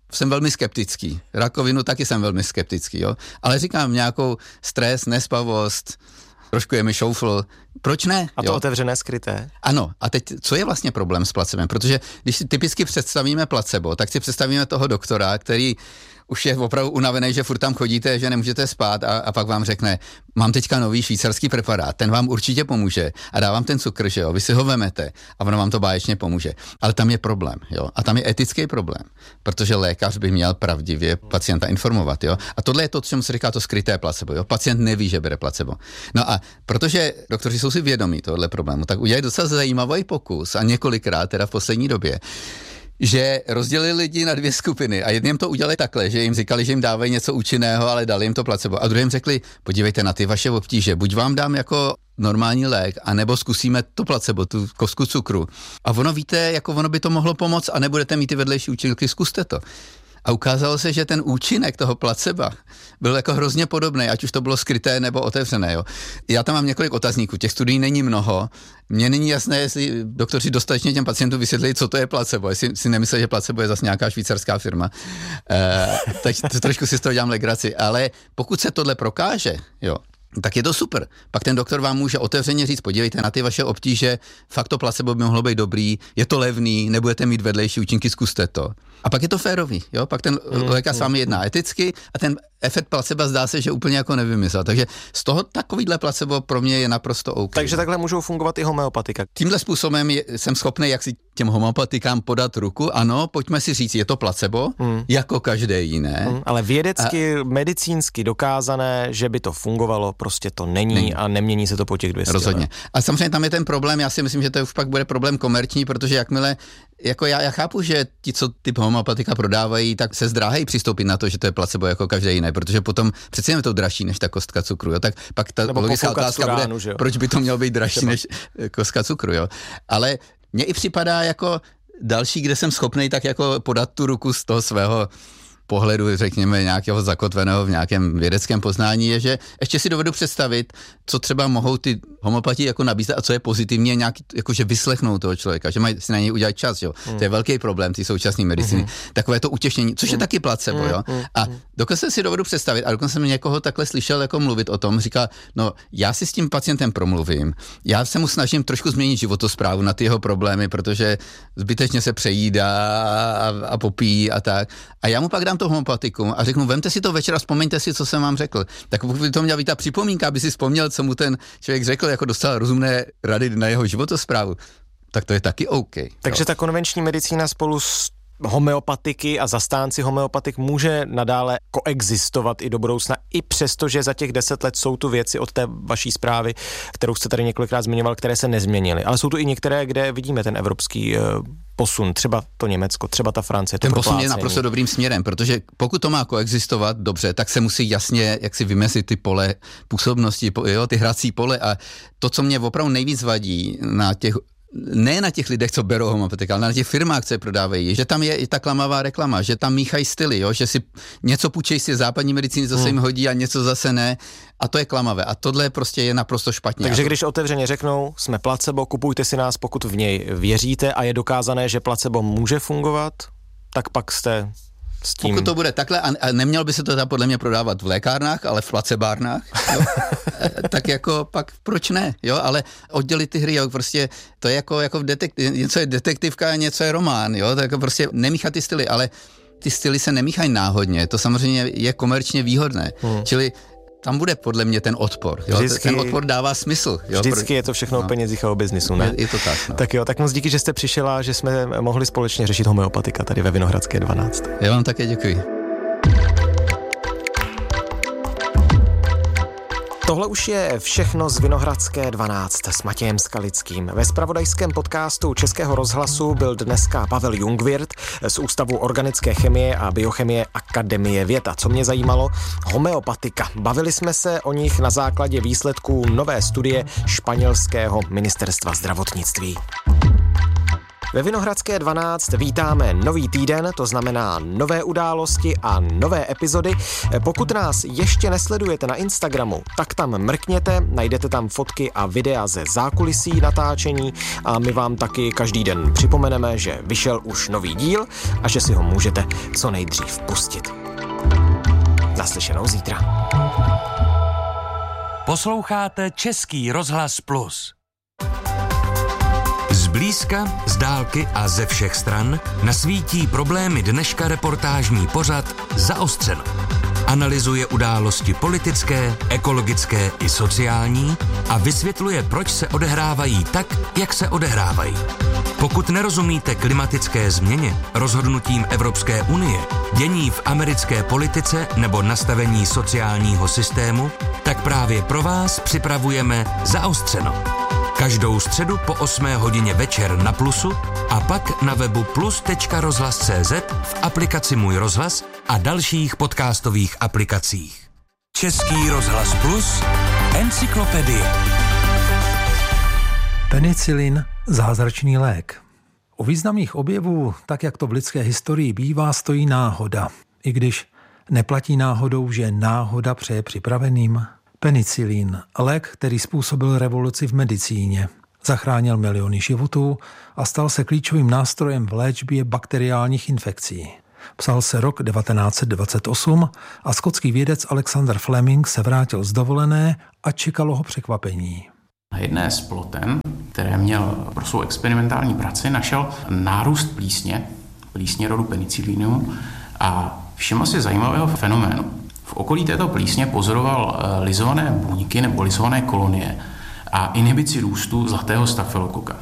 jsem velmi skeptický. Rakovinu taky jsem velmi skeptický, jo. Ale říkám, nějakou stres, nespavost, trošku je mi šoufl. Proč ne? A to jo? Otevřené, skryté? Ano. A teď, co je vlastně problém s placebem? Protože když si typicky představíme placebo, tak si představíme toho doktora, který už je opravdu unavený, že furt tam chodíte, že nemůžete spát a, a pak vám řekne, mám teďka nový švýcarský preparát, ten vám určitě pomůže a dá vám ten cukr, že jo, vy si ho vemete a ono vám to báječně pomůže. Ale tam je problém, jo, a tam je etický problém, protože lékař by měl pravdivě pacienta informovat, jo. A tohle je to, čemu se říká to skryté placebo, jo. Pacient neví, že bere placebo. No a protože doktoři jsou si vědomí tohle problému, tak udělají docela zajímavý pokus a několikrát teda v poslední době, že rozdělili lidi na dvě skupiny a jedním to udělali takhle, že jim říkali, že jim dávají něco účinného, ale dali jim to placebo. A druhým řekli, podívejte na ty vaše obtíže, buď vám dám jako normální lék, anebo zkusíme to placebo, tu kostku cukru. A ono víte, jako ono by to mohlo pomoct a nebudete mít ty vedlejší účinky, zkuste to. A ukázalo se, že ten účinek toho placeba byl jako hrozně podobný, ať už to bylo skryté nebo otevřené. Jo. Já tam mám několik otazníků, těch studií není mnoho. Mně není jasné, jestli doktoři dostatečně těm pacientům vysvětlili, co to je placebo. Jestli si nemysleli, že placebo je zase nějaká švýcarská firma. E, teď trošku si z toho dělám legraci. Ale pokud se tohle prokáže, jo, tak je to super. Pak ten doktor vám může otevřeně říct, podívejte na ty vaše obtíže, fakt to placebo by mohlo být dobrý, je to levný, nebudete mít vedlejší účinky, zkuste to. A pak je to férový, jo? Pak ten mm, lékař s vámi jedná eticky a ten efekt placebo zdá se, že úplně jako nevymyslel. Takže z toho takovýhle placebo pro mě je naprosto OK. Takže takhle můžou fungovat i homeopatika. Tímhle způsobem je, jsem schopný jak si těm homeopatikám podat ruku. Ano, pojďme si říct, je to placebo, mm. jako každé jiné. Mm, ale vědecky, a... medicínsky dokázané, že by to fungovalo, prostě to není, není. A nemění se to po těch dvě stě. Rozhodně. A samozřejmě tam je ten problém, já si myslím, že to už pak bude problém komerční, protože jakmile jako já, já chápu, že ti, co typ homeopatika prodávají, tak se zdráhají přistoupit na to, že to je placebo jako každé jiné, protože potom přece je to dražší než ta kostka cukru, jo? Tak pak ta nebo logická otázka bude, ránu, proč by to mělo být dražší Třeba. než kostka cukru, jo? Ale mně i připadá jako další, kde jsem schopnej tak jako podat tu ruku z toho svého pohledu, řekněme, nějakého zakotveného v nějakém vědeckém poznání, je, že ještě si dovedu představit, co třeba mohou ty homopati jako nabízet a co je pozitivně nějak, jakože vyslechnou toho člověka, že mají si na něj udělat čas, jo. Mm. To je velký problém té současné medicíny. Mm. Takové to utěšnění, což je mm. taky placebo, jo. Mm. A dokonce si dovedu představit, a dokonce jsem někoho takhle slyšel jako mluvit o tom, říká, no já si s tím pacientem promluvím, já se mu snažím trošku změnit životosprávu na ty jeho problémy, protože zbytečně se přejídá a, a popíjí a tak. A já mu pak dám to homopatikum a řeknu, vemte si to večer a vzpomeňte si, co jsem vám řekl. Tak pokud by to měla být ta připomínka, aby si vzpomněl, co mu ten člověk řekl, jako dostal rozumné rady na jeho životosprávu, tak to je taky OK. Takže jo. Ta konvenční medicína spolu s homeopatiky a zastánci homeopatik může nadále koexistovat i do budoucna, i přesto, že za těch deset let jsou tu věci od té vaší zprávy, kterou jste tady několikrát zmiňoval, které se nezměnily. Ale jsou tu i některé, kde vidíme ten evropský uh, posun, třeba to Německo, třeba ta Francie. Ten posun je naprosto dobrým směrem, protože pokud to má koexistovat dobře, tak se musí jasně jak si vymezit ty pole působnosti, jo, ty hrací pole a to, co mě opravdu nejvíc vadí na těch ne na těch lidech, co berou homeopatika, ale na těch firmách, co je prodávají, že tam je i ta klamavá reklama, že tam míchají styly, jo? Že si něco půjčej si západní medicíny, co se jim hodí a něco zase ne. A to je klamavé. A tohle prostě je naprosto špatně. Takže když otevřeně řeknou, jsme placebo, kupujte si nás, pokud v něj věříte a je dokázané, že placebo může fungovat, tak pak jste s tím... Pokud to bude takhle, a nemělo by se to podle mě prodávat v lékárnách, ale v placebárnách, jo? Tak jako pak proč ne, jo, ale oddělit ty hry, jo, prostě to je jako, jako v detektiv, něco je detektivka, něco je román, jo, tak jako prostě nemíchat ty styly, ale ty styly se nemíchají náhodně, to samozřejmě je komerčně výhodné, hmm. čili tam bude podle mě ten odpor. Jo? Vždycky, ten odpor dává smysl. Jo? Vždycky je to všechno no. o penězích a o biznisu, ne? Je, je to tak. No. Tak jo, tak moc díky, že jste přišel a že jsme mohli společně řešit homeopatika tady ve Vinohradské dvanáct. Já vám také děkuji. Tohle už je všechno z Vinohradské dvanáct s Matějem Skalickým. Ve zpravodajském podcastu Českého rozhlasu byl dneska Pavel Jungwirth z Ústavu organické chemie a biochemie Akademie věd. A co mě zajímalo? Homeopatika. Bavili jsme se o nich na základě výsledků nové studie španělského ministerstva zdravotnictví. Ve Vinohradské dvanáct vítáme nový týden, to znamená nové události a nové epizody. Pokud nás ještě nesledujete na Instagramu, tak tam mrkněte, najdete tam fotky a videa ze zákulisí natáčení a my vám taky každý den připomeneme, že vyšel už nový díl a že si ho můžete co nejdřív pustit. Naslyšenou zítra. Posloucháte Český rozhlas Plus. Zblízka, z dálky a ze všech stran nasvítí problémy dneška reportážní pořad Zaostřeno. Analyzuje události politické, ekologické i sociální a vysvětluje, proč se odehrávají tak, jak se odehrávají. Pokud nerozumíte klimatické změně, rozhodnutím Evropské unie, dění v americké politice nebo nastavení sociálního systému, tak právě pro vás připravujeme Zaostřeno. Každou středu po osmé hodině večer na Plusu a pak na webu plus tečka rozhlas tečka cé zet, v aplikaci Můj rozhlas a dalších podcastových aplikacích. Český rozhlas Plus, encyklopedie. Penicilin, zázračný lék. O významných objevů, tak jak to v lidské historii bývá, stojí náhoda. I když neplatí náhodou, že náhoda přeje připraveným. Penicilin, lék, který způsobil revoluci v medicíně. Zachránil miliony životů a stal se klíčovým nástrojem v léčbě bakteriálních infekcí. Psal se rok devatenáct set dvacet osm a skotský vědec Alexander Fleming se vrátil z dovolené a čekalo ho překvapení. Na jedné z ploten, které měl pro svou experimentální práci, našel nárůst plísně, plísně rodu penicillinum a všiml si zajímavého fenoménu. V okolí této plísně pozoroval lizované buňky nebo lizované kolonie a inhibici růstu zlatého stafylokoka.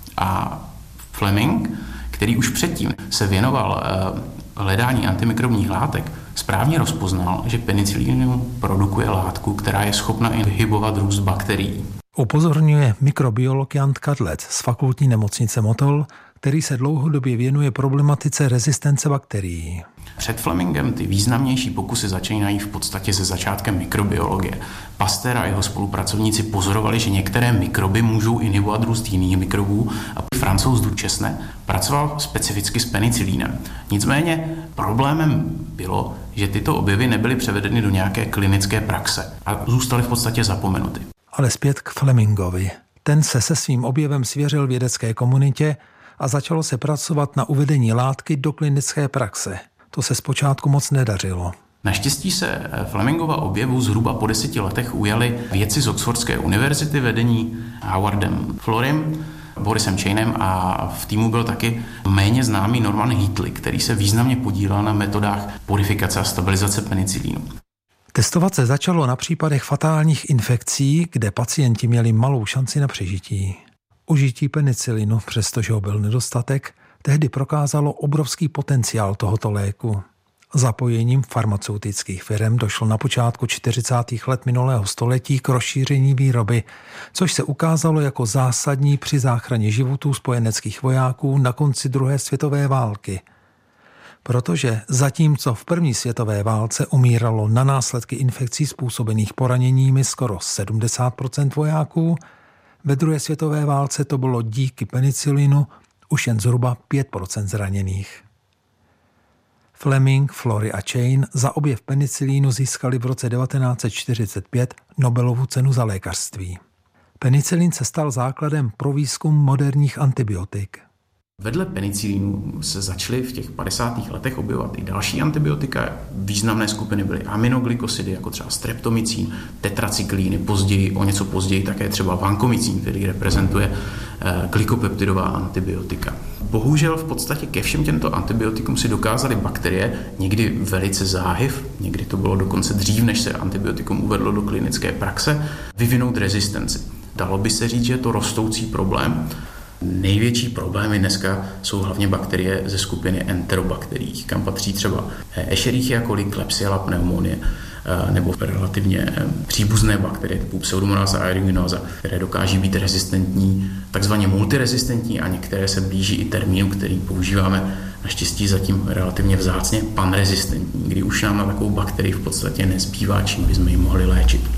A Fleming, který už předtím se věnoval hledání antimikrobních látek, správně rozpoznal, že penicillinum produkuje látku, která je schopna inhibovat růst bakterií. Upozorňuje mikrobiolog Jan Kadlec z fakultní nemocnice Motol, který se dlouhodobě věnuje problematice rezistence bakterií. Před Flemingem ty významnější pokusy začínají v podstatě se začátkem mikrobiologie. Pasteur a jeho spolupracovníci pozorovali, že některé mikroby můžou inhibovat růst jiných mikrobů a Francouz Duchesne pracoval specificky s penicilínem. Nicméně problémem bylo, že tyto objevy nebyly převedeny do nějaké klinické praxe a zůstaly v podstatě zapomenuty. Ale zpět k Flemingovi. Ten se se svým objevem svěřil vědecké komunitě a začalo se pracovat na uvedení látky do klinické praxe. To se zpočátku moc nedařilo. Naštěstí se Flemingova objevu zhruba po deseti letech ujali vědci z Oxfordské univerzity vedení Howardem Florem, Borisem Chainem a v týmu byl taky méně známý Norman Heatley, který se významně podílel na metodách purifikace a stabilizace penicilínu. Testovat se začalo na případech fatálních infekcí, kde pacienti měli malou šanci na přežití. Užití penicilinu, přestože ho byl nedostatek, tehdy prokázalo obrovský potenciál tohoto léku. Zapojením farmaceutických firem došlo na počátku čtyřicátých let minulého století k rozšíření výroby, což se ukázalo jako zásadní při záchraně životů spojeneckých vojáků na konci druhé světové války. Protože zatímco v první světové válce umíralo na následky infekcí způsobených poraněními skoro sedmdesát procent vojáků, ve druhé světové válce to bylo díky penicilinu už jen zhruba pět procent zraněných. Fleming, Flory a Chain za objev penicilínu získali v roce devatenáct set čtyřicet pět Nobelovu cenu za lékařství. Penicilin se stal základem pro výzkum moderních antibiotik. Vedle penicilínu se začaly v těch padesátých letech objevovat i další antibiotika. Významné skupiny byly aminoglykosidy, jako třeba streptomycin, tetracyklíny, později, o něco později také třeba vankomycin, který reprezentuje glykopeptidová antibiotika. Bohužel v podstatě ke všem těmto antibiotikům si dokázaly bakterie, někdy velice záhy, někdy to bylo dokonce dřív, než se antibiotikum uvedlo do klinické praxe, vyvinout rezistenci. Dalo by se říct, že je to rostoucí problém. Největší problémy dneska jsou hlavně bakterie ze skupiny enterobakterií, kam patří třeba Escherichia coli, Klebsiella pneumonie nebo relativně příbuzné bakterie typu Pseudomonas aeruginosa, které dokáží být rezistentní, takzvaně multirezistentní a některé se blíží i termínu, který používáme naštěstí zatím relativně vzácně, panrezistentní, kdy už nám na takovou bakterii v podstatě nezbývá, čím bychom ji mohli léčit.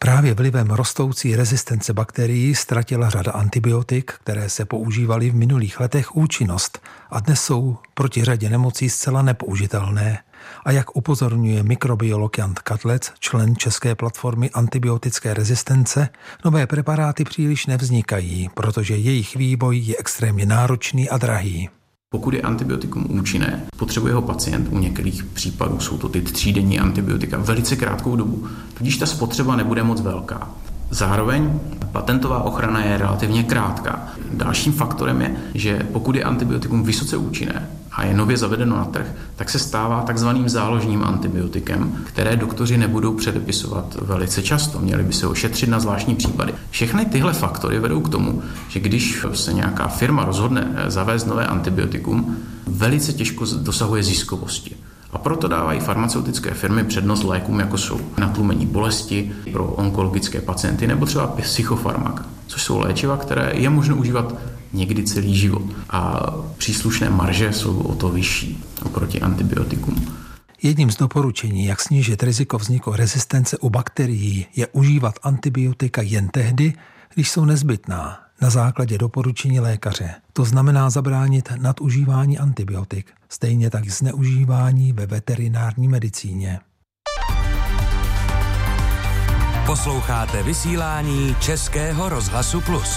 Právě vlivem rostoucí rezistence bakterií ztratila řada antibiotik, které se používaly v minulých letech, účinnost a dnes jsou proti řadě nemocí zcela nepoužitelné. A jak upozorňuje mikrobiolog Jan Katlec, člen české platformy antibiotické rezistence, nové preparáty příliš nevznikají, protože jejich vývoj je extrémně náročný a drahý. Pokud je antibiotikum účinné, potřebuje ho pacient u některých případů, jsou to ty třídenní antibiotika, velice krátkou dobu, tudíž ta spotřeba nebude moc velká. Zároveň patentová ochrana je relativně krátká. Dalším faktorem je, že pokud je antibiotikum vysoce účinné a je nově zavedeno na trh, tak se stává takzvaným záložním antibiotikem, které doktoři nebudou předepisovat velice často. Měli by se ošetřit na zvláštní případy. Všechny tyhle faktory vedou k tomu, že když se nějaká firma rozhodne zavést nové antibiotikum, velice těžko dosahuje ziskovosti. A proto dávají farmaceutické firmy přednost lékům, jako jsou natlumení bolesti pro onkologické pacienty nebo třeba psychofarmaka, což jsou léčiva, které je možno užívat někdy celý život. A příslušné marže jsou o to vyšší oproti antibiotikům. Jedním z doporučení, jak snížit riziko vzniku rezistence u bakterií, je užívat antibiotika jen tehdy, když jsou nezbytná, na základě doporučení lékaře. To znamená zabránit nadužívání antibiotik, stejně tak zneužívání ve veterinární medicíně. Posloucháte vysílání Českého rozhlasu Plus.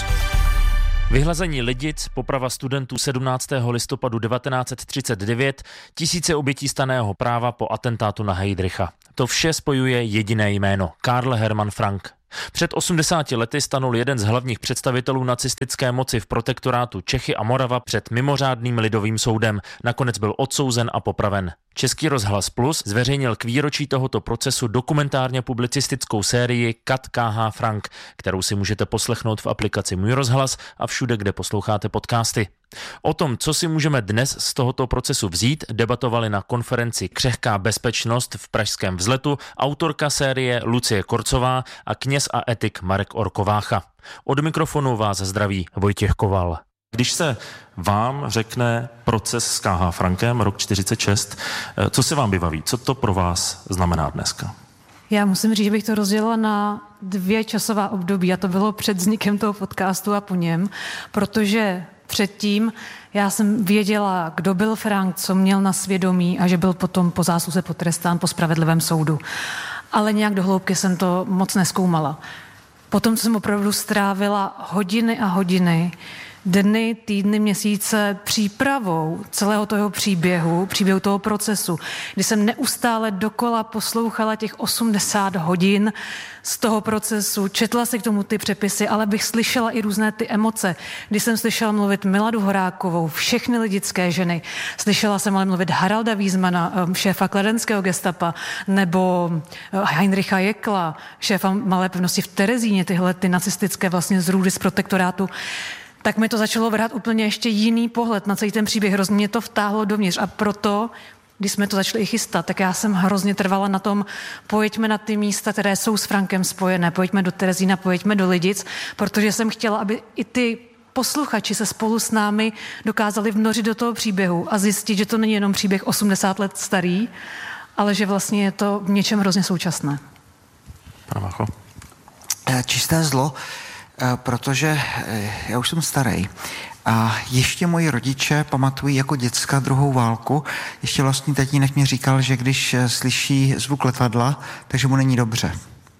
Vyhlazení Lidic, poprava studentů sedmnáctého listopadu devatenáct set třicet devět, tisíce obětí stanného práva po atentátu na Heydricha. To vše spojuje jediné jméno – Karl Hermann Frank. Před osmdesáti lety stanul jeden z hlavních představitelů nacistické moci v protektorátu Čechy a Morava před mimořádným lidovým soudem. Nakonec byl odsouzen a popraven. Český rozhlas Plus zveřejnil k výročí tohoto procesu dokumentárně publicistickou sérii Kat K H Frank, kterou si můžete poslechnout v aplikaci Můj rozhlas a všude, kde posloucháte podcasty. O tom, co si můžeme dnes z tohoto procesu vzít, debatovali na konferenci Křehká bezpečnost v pražském Vzletu autorka série Lucie Korcová a kněz a etik Marek Orkovácha. Od mikrofonu vás zdraví Vojtěch Koval. Když se vám řekne proces s K H Frankem, rok čtyřicet šest, co se vám vybaví? Co to pro vás znamená dneska? Já musím říct, že bych to rozdělila na dvě časová období a to bylo před vznikem toho podcastu a po něm, protože předtím já jsem věděla, kdo byl Frank, co měl na svědomí a že byl potom po zásluze potrestán po spravedlivém soudu. Ale nějak do hloubky jsem to moc nezkoumala. Potom jsem opravdu strávila hodiny a hodiny, dny, týdny, měsíce přípravou celého toho příběhu, příběhu toho procesu, kdy jsem neustále dokola poslouchala těch osmdesát hodin z toho procesu, četla si k tomu ty přepisy, ale bych slyšela i různé ty emoce. Když jsem slyšela mluvit Miladu Horákovou, všechny lidické ženy, slyšela jsem ale mluvit Haralda Wiesmana, šéfa kladenského gestapa, nebo Heinricha Jekla, šéfa malé pevnosti v Terezíně, tyhle ty nacistické vlastně zrůdy z protektorátu, tak mi to začalo vrhat úplně ještě jiný pohled na celý ten příběh. Hrozně mě to vtáhlo dovnitř a proto, když jsme to začali i chystat, tak já jsem hrozně trvala na tom, pojďme na ty místa, které jsou s Frankem spojené, pojďme do Terezína, pojďme do Lidic, protože jsem chtěla, aby i ty posluchači se spolu s námi dokázali vnořit do toho příběhu a zjistit, že to není jenom příběh osmdesát let starý, ale že vlastně je to v něčem hrozně současné. Pravacho. Čisté zlo, protože já už jsem starý a ještě moji rodiče pamatují jako děcka druhou válku. Ještě vlastní tatínek mě říkal, že když slyší zvuk letadla, takže mu není dobře.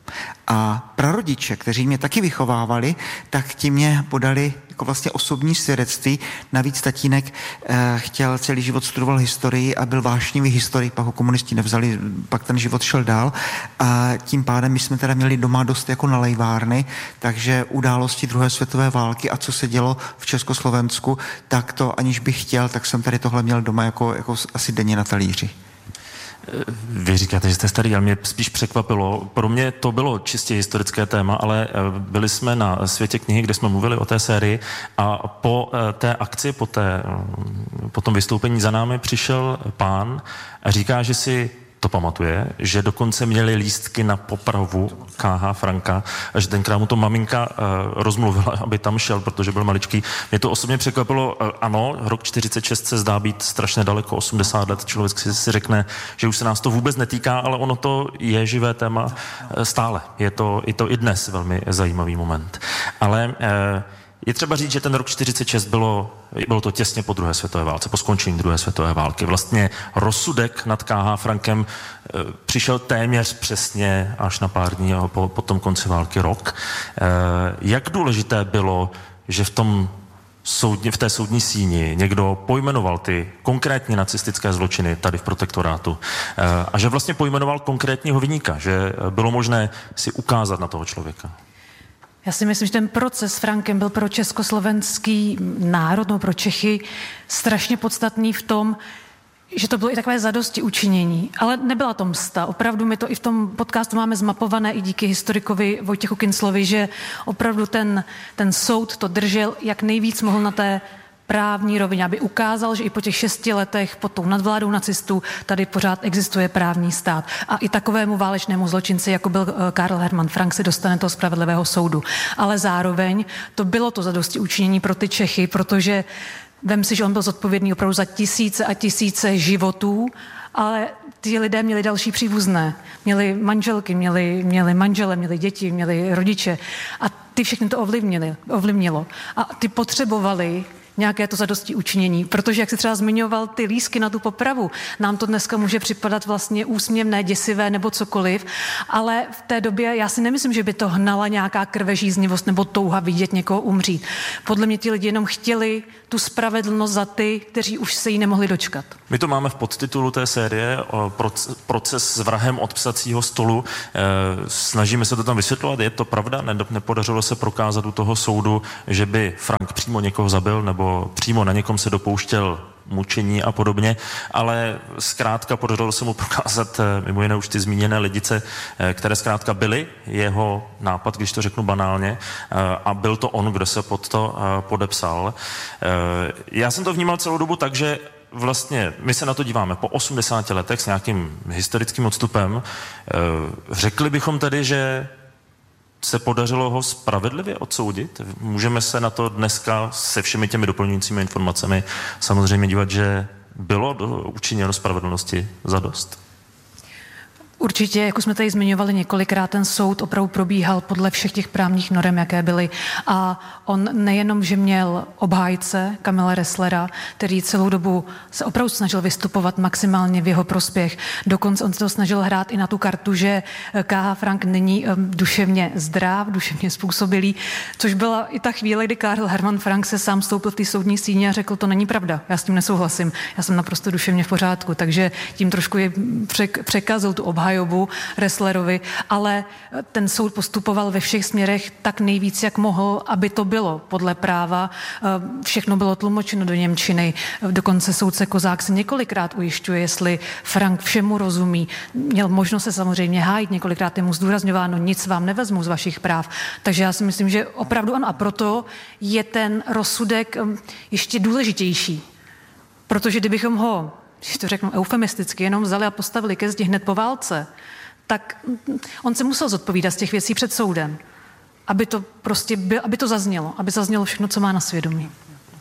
A prarodiče, kteří mě taky vychovávali, tak ti mě podali jako vlastně osobní svědectví. Navíc tatínek eh, chtěl celý život studoval historii a byl vášnivý historik, pak ho komunisti nevzali, pak ten život šel dál. A tím pádem my jsme teda měli doma dost jako nalejvárny, takže události druhé světové války a co se dělo v Československu, tak to aniž bych chtěl, tak jsem tady tohle měl doma jako, jako asi denně na talíři. Vy říkáte, že jste starý, ale mě spíš překvapilo. Pro mě to bylo čistě historické téma, ale byli jsme na Světě knihy, kde jsme mluvili o té sérii a po té akci, po, té, po tom vystoupení za námi přišel pán a říká, že si to pamatuje, že dokonce měli lístky na popravu K H. Franka a že tenkrát mu to maminka uh, rozmluvila, aby tam šel, protože byl maličký. Mě to osobně překvapilo, uh, ano, rok čtyřicet šest se zdá být strašně daleko, osmdesát let, člověk si, si řekne, že už se nás to vůbec netýká, ale ono to je živé téma uh, stále. Je to, je to i dnes velmi zajímavý moment. Ale uh, je třeba říct, že ten rok čtyřicet šest bylo, bylo to těsně po druhé světové válce, po skončení druhé světové války. Vlastně rozsudek nad K H. Frankem e, přišel téměř přesně až na pár dní po, po tom konci války rok. E, jak důležité bylo, že v tom soudně, v té soudní síni někdo pojmenoval ty konkrétní nacistické zločiny tady v protektorátu e, a že vlastně pojmenoval konkrétního viníka, že bylo možné si ukázat na toho člověka. Já si myslím, že ten proces s Frankem byl pro československý národ, no pro Čechy, strašně podstatný v tom, že to bylo i takové zadosti učinění. Ale nebyla to msta. Opravdu my to i v tom podcastu máme zmapované i díky historikovi Vojtěchu Kinclovi, že opravdu ten, ten soud to držel, jak nejvíc mohl na té právní rovině, aby ukázal, že i po těch šesti letech pod tou nadvládou nacistů tady pořád existuje právní stát. A i takovému válečnému zločinci, jako byl Karl Hermann Frank, se dostane toho spravedlivého soudu. Ale zároveň to bylo to zadosti učinění pro ty Čechy, protože vem si, že on byl zodpovědný opravdu za tisíce a tisíce životů, ale ty lidé měli další příbuzné. Měli manželky, měli, měli manžele, měli děti, měli rodiče a ty všechny to ovlivnili, ovlivnilo. A ty potřebovali nějaké to zadosti učinění, protože jak si třeba zmiňoval ty lístky na tu popravu, nám to dneska může připadat vlastně úsměvné, děsivé nebo cokoliv, ale v té době já si nemyslím, že by to hnala nějaká krvežíznivost nebo touha vidět někoho umřít. Podle mě ti lidi jenom chtěli tu spravedlnost za ty, kteří už se jí nemohli dočkat. My to máme v podtitulu té série Proces s vrahem od psacího stolu. Snažíme se to tam vysvětlovat, je to pravda? Nepodařilo se prokázat u toho soudu, že by Frank přímo někoho zabil nebo přímo na někom se dopouštěl mučení a podobně, ale zkrátka podařilo se mu prokázat mimo jiné už ty zmíněné lidice, které zkrátka byly jeho nápad, když to řeknu banálně, a byl to on, kdo se pod to podepsal. Já jsem to vnímal celou dobu tak, že vlastně my se na to díváme po osmdesáti letech s nějakým historickým odstupem. Řekli bychom tedy, že se podařilo ho spravedlivě odsoudit? Můžeme se na to dneska se všemi těmi doplňujícími informacemi samozřejmě dívat, že bylo do, učiněno spravedlnosti zadost? Určitě, jako jsme tady zmiňovali několikrát, ten soud opravdu probíhal podle všech těch právních norem, jaké byly. A on nejenom, že měl obhájce Kamila Resslera, který celou dobu se opravdu snažil vystupovat maximálně v jeho prospěch. Dokonce on se to snažil hrát i na tu kartu, že K H. Frank není duševně zdrav, duševně způsobilý, což byla i ta chvíle, kdy Karl Hermann Frank se sám stoupil v té soudní síni a řekl, to není pravda, já s tím nesouhlasím, já jsem naprosto duševně v pořádku, takže tím trošku je překazil tu obhájku obhajobu Resslerovi, ale ten soud postupoval ve všech směrech tak nejvíc, jak mohl, aby to bylo podle práva. Všechno bylo tlumočeno do němčiny. Dokonce soudce Kozák se několikrát ujišťuje, jestli Frank všemu rozumí. Měl možnost se samozřejmě hájit, několikrát je mu zdůrazňováno, nic vám nevezmu z vašich práv. Takže já si myslím, že opravdu ano, a proto je ten rozsudek ještě důležitější. Protože kdybychom ho, když to řeknu eufemisticky, jenom vzali a postavili ke zdi hned po válce, tak on se musel zodpovídat z těch věcí před soudem, aby to prostě byl, aby to zaznělo, aby zaznělo všechno, co má na svědomí.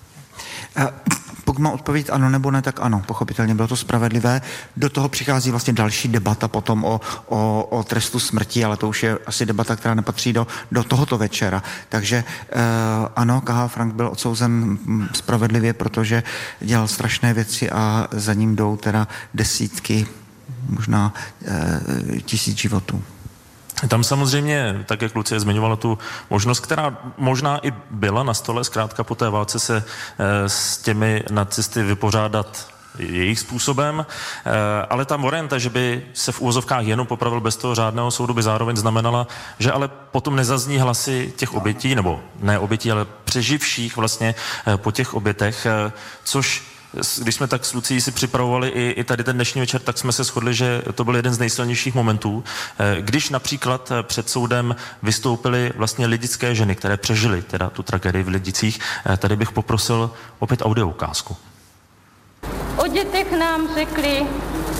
Pokud má odpovědět ano nebo ne, tak ano, pochopitelně bylo to spravedlivé. Do toho přichází vlastně další debata potom o, o, o trestu smrti, ale to už je asi debata, která nepatří do, do tohoto večera. Takže eh, ano, K H. Frank byl odsouzen spravedlivě, protože dělal strašné věci a za ním jdou teda desítky, možná eh, tisíc životů. Tam samozřejmě, tak jak Lucie zmiňovala tu možnost, která možná i byla na stole, zkrátka po té válce se e, s těmi nacisty vypořádat jejich způsobem, e, ale ta varianta, že by se v úvozovkách jenom popravil bez toho řádného soudu, by zároveň znamenala, že ale potom nezazní hlasy těch obětí, nebo ne obětí, ale přeživších vlastně e, po těch obětech, e, což když jsme tak s Lucí si připravovali i, i tady ten dnešní večer, tak jsme se shodli, že to byl jeden z nejsilnějších momentů. Když například před soudem vystoupily vlastně lidické ženy, které přežily teda tu tragédii v Lidicích, tady bych poprosil opět audio ukázku. O dětech nám řekli,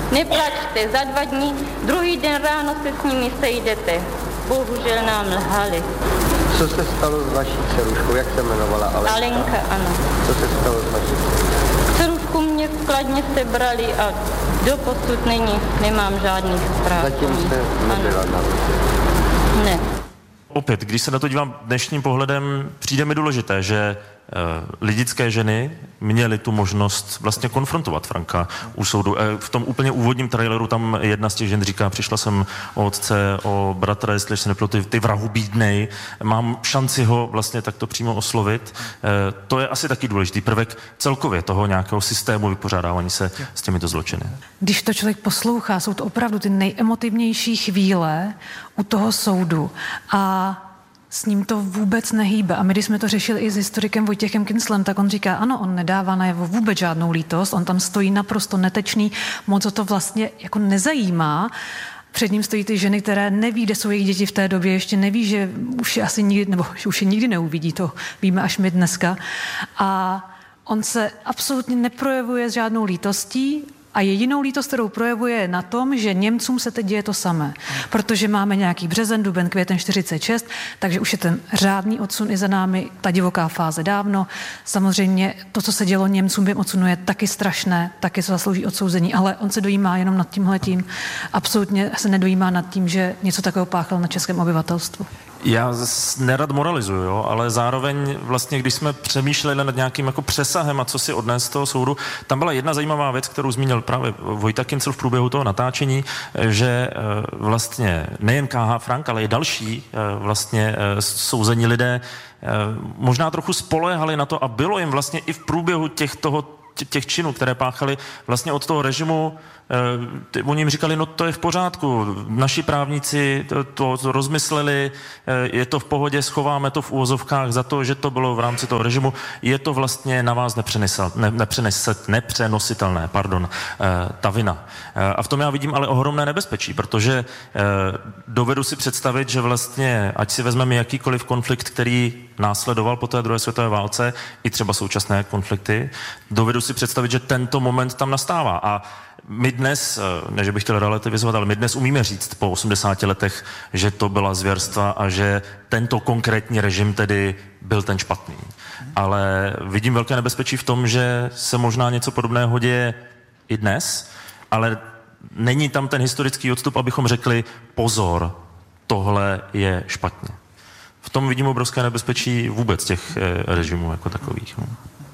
Neplačte, za dva dní, druhý den ráno se s nimi sejdete. Bohužel nám lhali. Co se stalo s vaší dceruškou? Jak se jmenovala? Alenka? Alenka, ano. Co se stalo s vaší dceruškou? Dcerušku mě v Kladně sebrali a doposud není, nemám žádných zpráv. Zatím jste nebyla na ruce? Ne. Opět, když se na to dívám dnešním pohledem, přijde mi důležité, že lidické ženy měly tu možnost vlastně konfrontovat Franka u soudu. V tom úplně úvodním traileru tam jedna z těch žen říká, přišla jsem o otce, o bratra, jestli se nepletu, ty, ty vrahu bídnej, mám šanci ho vlastně takto přímo oslovit. To je asi taky důležitý prvek celkově toho nějakého systému vypořádávání se s těmito zločiny. Když to člověk poslouchá, jsou to opravdu ty nejemotivnější chvíle u toho soudu a s ním to vůbec nehýbe. A my, když jsme to řešili i s historikem Vojtěchem Kinslem, tak on říká, ano, on nedává najevo vůbec žádnou lítost, on tam stojí naprosto netečný, moc ho to vlastně jako nezajímá. Před ním stojí ty ženy, které neví, kde jsou jejich děti v té době, ještě neví, že už je asi nikdy, nebo že už je nikdy neuvidí, to víme až my dneska. A on se absolutně neprojevuje s žádnou lítostí, a jedinou lítost, kterou projevuje, je na tom, že Němcům se teď děje to samé. Protože máme nějaký březen, duben, květen čtyřicet šest, takže už je ten řádný odsun i za námi, ta divoká fáze dávno. Samozřejmě to, co se dělo Němcům během odsunu, je taky strašné, taky se zaslouží odsouzení, ale on se dojímá jenom nad tímhletím. Absolutně se nedojímá nad tím, že něco takového páchal na českém obyvatelstvu. Já nerad moralizuju, jo, ale zároveň vlastně, když jsme přemýšleli nad nějakým jako přesahem a co si odnést z toho soudu, tam byla jedna zajímavá věc, kterou zmínil právě Vojta Kincl v průběhu toho natáčení, že vlastně nejen K H Frank, ale i další vlastně souzení lidé možná trochu spoléhali na to a bylo jim vlastně i v průběhu těch toho těch činů, které páchali vlastně od toho režimu, eh, oni jim říkali, no to je v pořádku, naši právníci to, to rozmysleli, eh, je to v pohodě, schováme to v úvozovkách za to, že to bylo v rámci toho režimu, je to vlastně na vás ne, nepřenositelné, pardon, eh, ta vina. Eh, a v tom já vidím ale ohromné nebezpečí, protože eh, dovedu si představit, že vlastně, ať si vezmeme jakýkoliv konflikt, který následoval po té druhé světové válce, i třeba současné konflikty, dovedu si představit, že tento moment tam nastává. A my dnes, ne že bych chtěl relativizovat, ale my dnes umíme říct po osmdesáti letech, že to byla zvěrstva a že tento konkrétní režim tedy byl ten špatný. Ale vidím velké nebezpečí v tom, že se možná něco podobného děje i dnes, ale není tam ten historický odstup, abychom řekli pozor, tohle je špatně. V tom vidím obrovské nebezpečí vůbec těch režimů jako takových. No.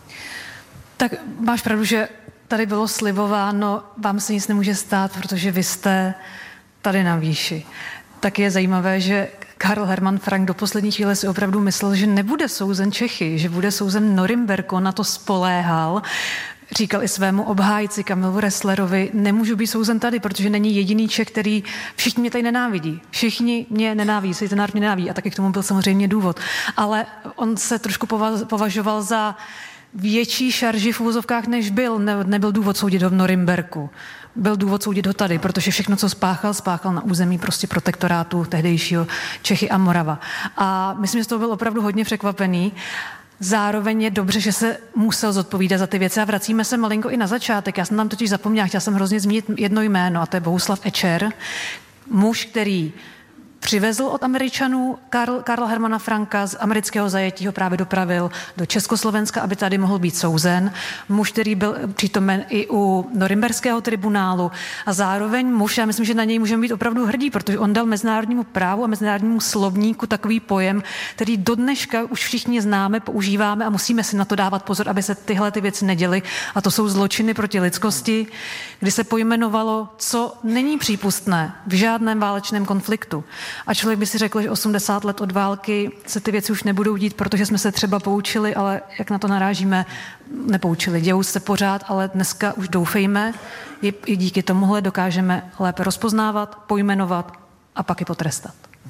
Tak máš pravdu, že tady bylo slibováno, vám se nic nemůže stát, protože vy jste tady na výši. Tak je zajímavé, že Karl Hermann Frank do poslední chvíle si opravdu myslel, že nebude souzen Čechy, že bude souzen Norimberko, na to spoléhal. Říkal i svému obhájci Kamilu Resslerovi, nemůžu být souzen tady, protože není jediný Čech, který, všichni mě tady nenávidí. Všichni mě nenávidí, se ten národ mě nenávidí a taky k tomu byl samozřejmě důvod. Ale on se trošku považoval za větší šarži v úvozovkách, než byl. Ne, nebyl důvod soudit ho v Norimberku. Byl důvod soudit ho tady, protože všechno, co spáchal, spáchal na území prostě protektorátu tehdejšího Čechy a Morava. A myslím, že z toho byl opravdu hodně překvapený. Zároveň je dobře, že se musel zodpovídat za ty věci a vracíme se malinko i na začátek. Já jsem tam totiž zapomněla, chtěla jsem hrozně zmínit jedno jméno a to je Bohuslav Ečer, muž, který přivezl od Američanů Karl, Karla Hermana Franka z amerického zajetí, ho právě dopravil do Československa, aby tady mohl být souzen. Muž, který byl přítomen i u Norimberského tribunálu a zároveň muž, já myslím, že na něj můžeme být opravdu hrdí, protože on dal mezinárodnímu právu a mezinárodnímu slovníku takový pojem, který do dneška už všichni známe, používáme a musíme si na to dávat pozor, aby se tyhle ty věci neděly. A to jsou zločiny proti lidskosti, kdy se pojmenovalo, co není přípustné v žádném válečném konfliktu. A člověk by si řekl, že osmdesát let od války se ty věci už nebudou dít, protože jsme se třeba poučili, ale jak na to narážíme, nepoučili. Dějou se pořád, ale dneska už doufejme, i díky tomuhle dokážeme lépe rozpoznávat, pojmenovat a pak i potrestat.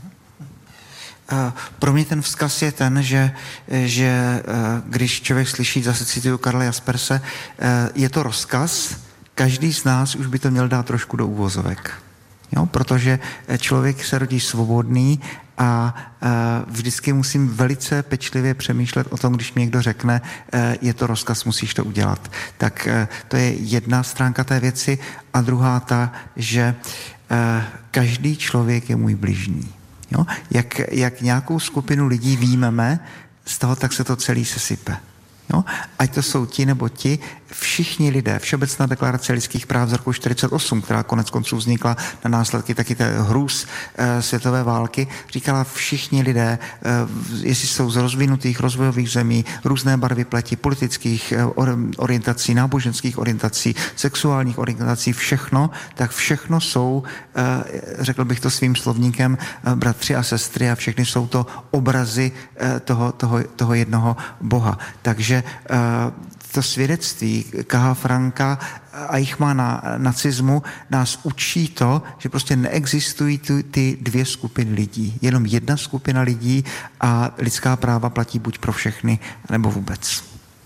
Pro mě ten vzkaz je ten, že, že když člověk slyší, zase cituju Karla Jasperse, je to rozkaz, každý z nás už by to měl dát trošku do úvozovek. Jo, protože člověk se rodí svobodný a vždycky musím velice pečlivě přemýšlet o tom, když mi někdo řekne, je to rozkaz, musíš to udělat. Tak to je jedna stránka té věci a druhá ta, že každý člověk je můj bližní. Jo? Jak, jak nějakou skupinu lidí výjmeme, z toho tak se to celý sesype. Jo? Ať to jsou ti nebo ti, všichni lidé, Všeobecná deklarace lidských práv z roku čtyřicet osm, která konec konců vznikla na následky taky té hrůz e, světové války, říkala všichni lidé, e, jestli jsou z rozvinutých rozvojových zemí, různé barvy pleti, politických e, orientací, náboženských orientací, sexuálních orientací, všechno, tak všechno jsou, e, řekl bych to svým slovníkem, e, bratři a sestry a všechny jsou to obrazy e, toho, toho, toho jednoho Boha. Takže e, to svědectví K H. Franka a Eichmanna nacismu nás učí to, že prostě neexistují tu, ty dvě skupiny lidí. Jenom jedna skupina lidí a lidská práva platí buď pro všechny, nebo vůbec.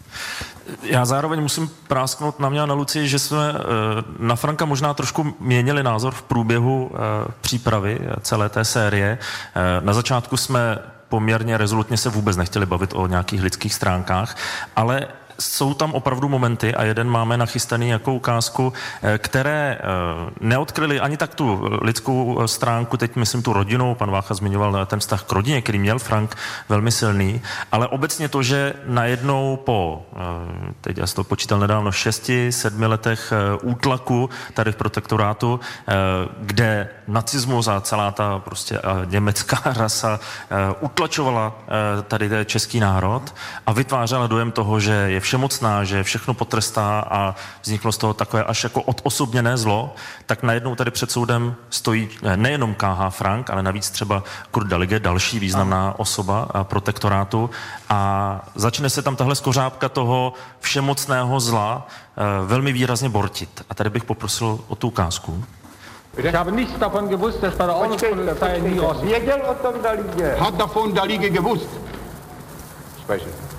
Já zároveň musím prásknout na mě a na Lucii, že jsme na Franka možná trošku měnili názor v průběhu přípravy celé té série. Na začátku jsme poměrně rezolutně se vůbec nechtěli bavit o nějakých lidských stránkách, ale jsou tam opravdu momenty a jeden máme nachystaný jako ukázku, které neodkryly ani tak tu lidskou stránku, teď myslím tu rodinu, pan Vácha zmiňoval ten vztah k rodině, který měl Frank velmi silný, ale obecně to, že najednou po, teď já si to počítal nedávno, šesti, sedmi letech útlaku tady v protektorátu, kde nacismus a celá ta prostě německá rasa utlačovala tady český národ a vytvářela dojem toho, že je všemocná, že všechno potrestá a vzniklo z toho takové až jako odosobněné zlo, tak najednou tady před soudem stojí nejenom K H. Frank, ale navíc třeba Kurt Daligue, další významná osoba protektorátu a začne se tam tahle skořápka toho všemocného zla velmi výrazně bortit. A tady bych poprosil o tu ukázku. Ich habe nichts davon gewusst, dass bei der Ordnungspolizei nie raus. Věděl o tom Daligue. Hat davon Daligue gewusst. Sprechen.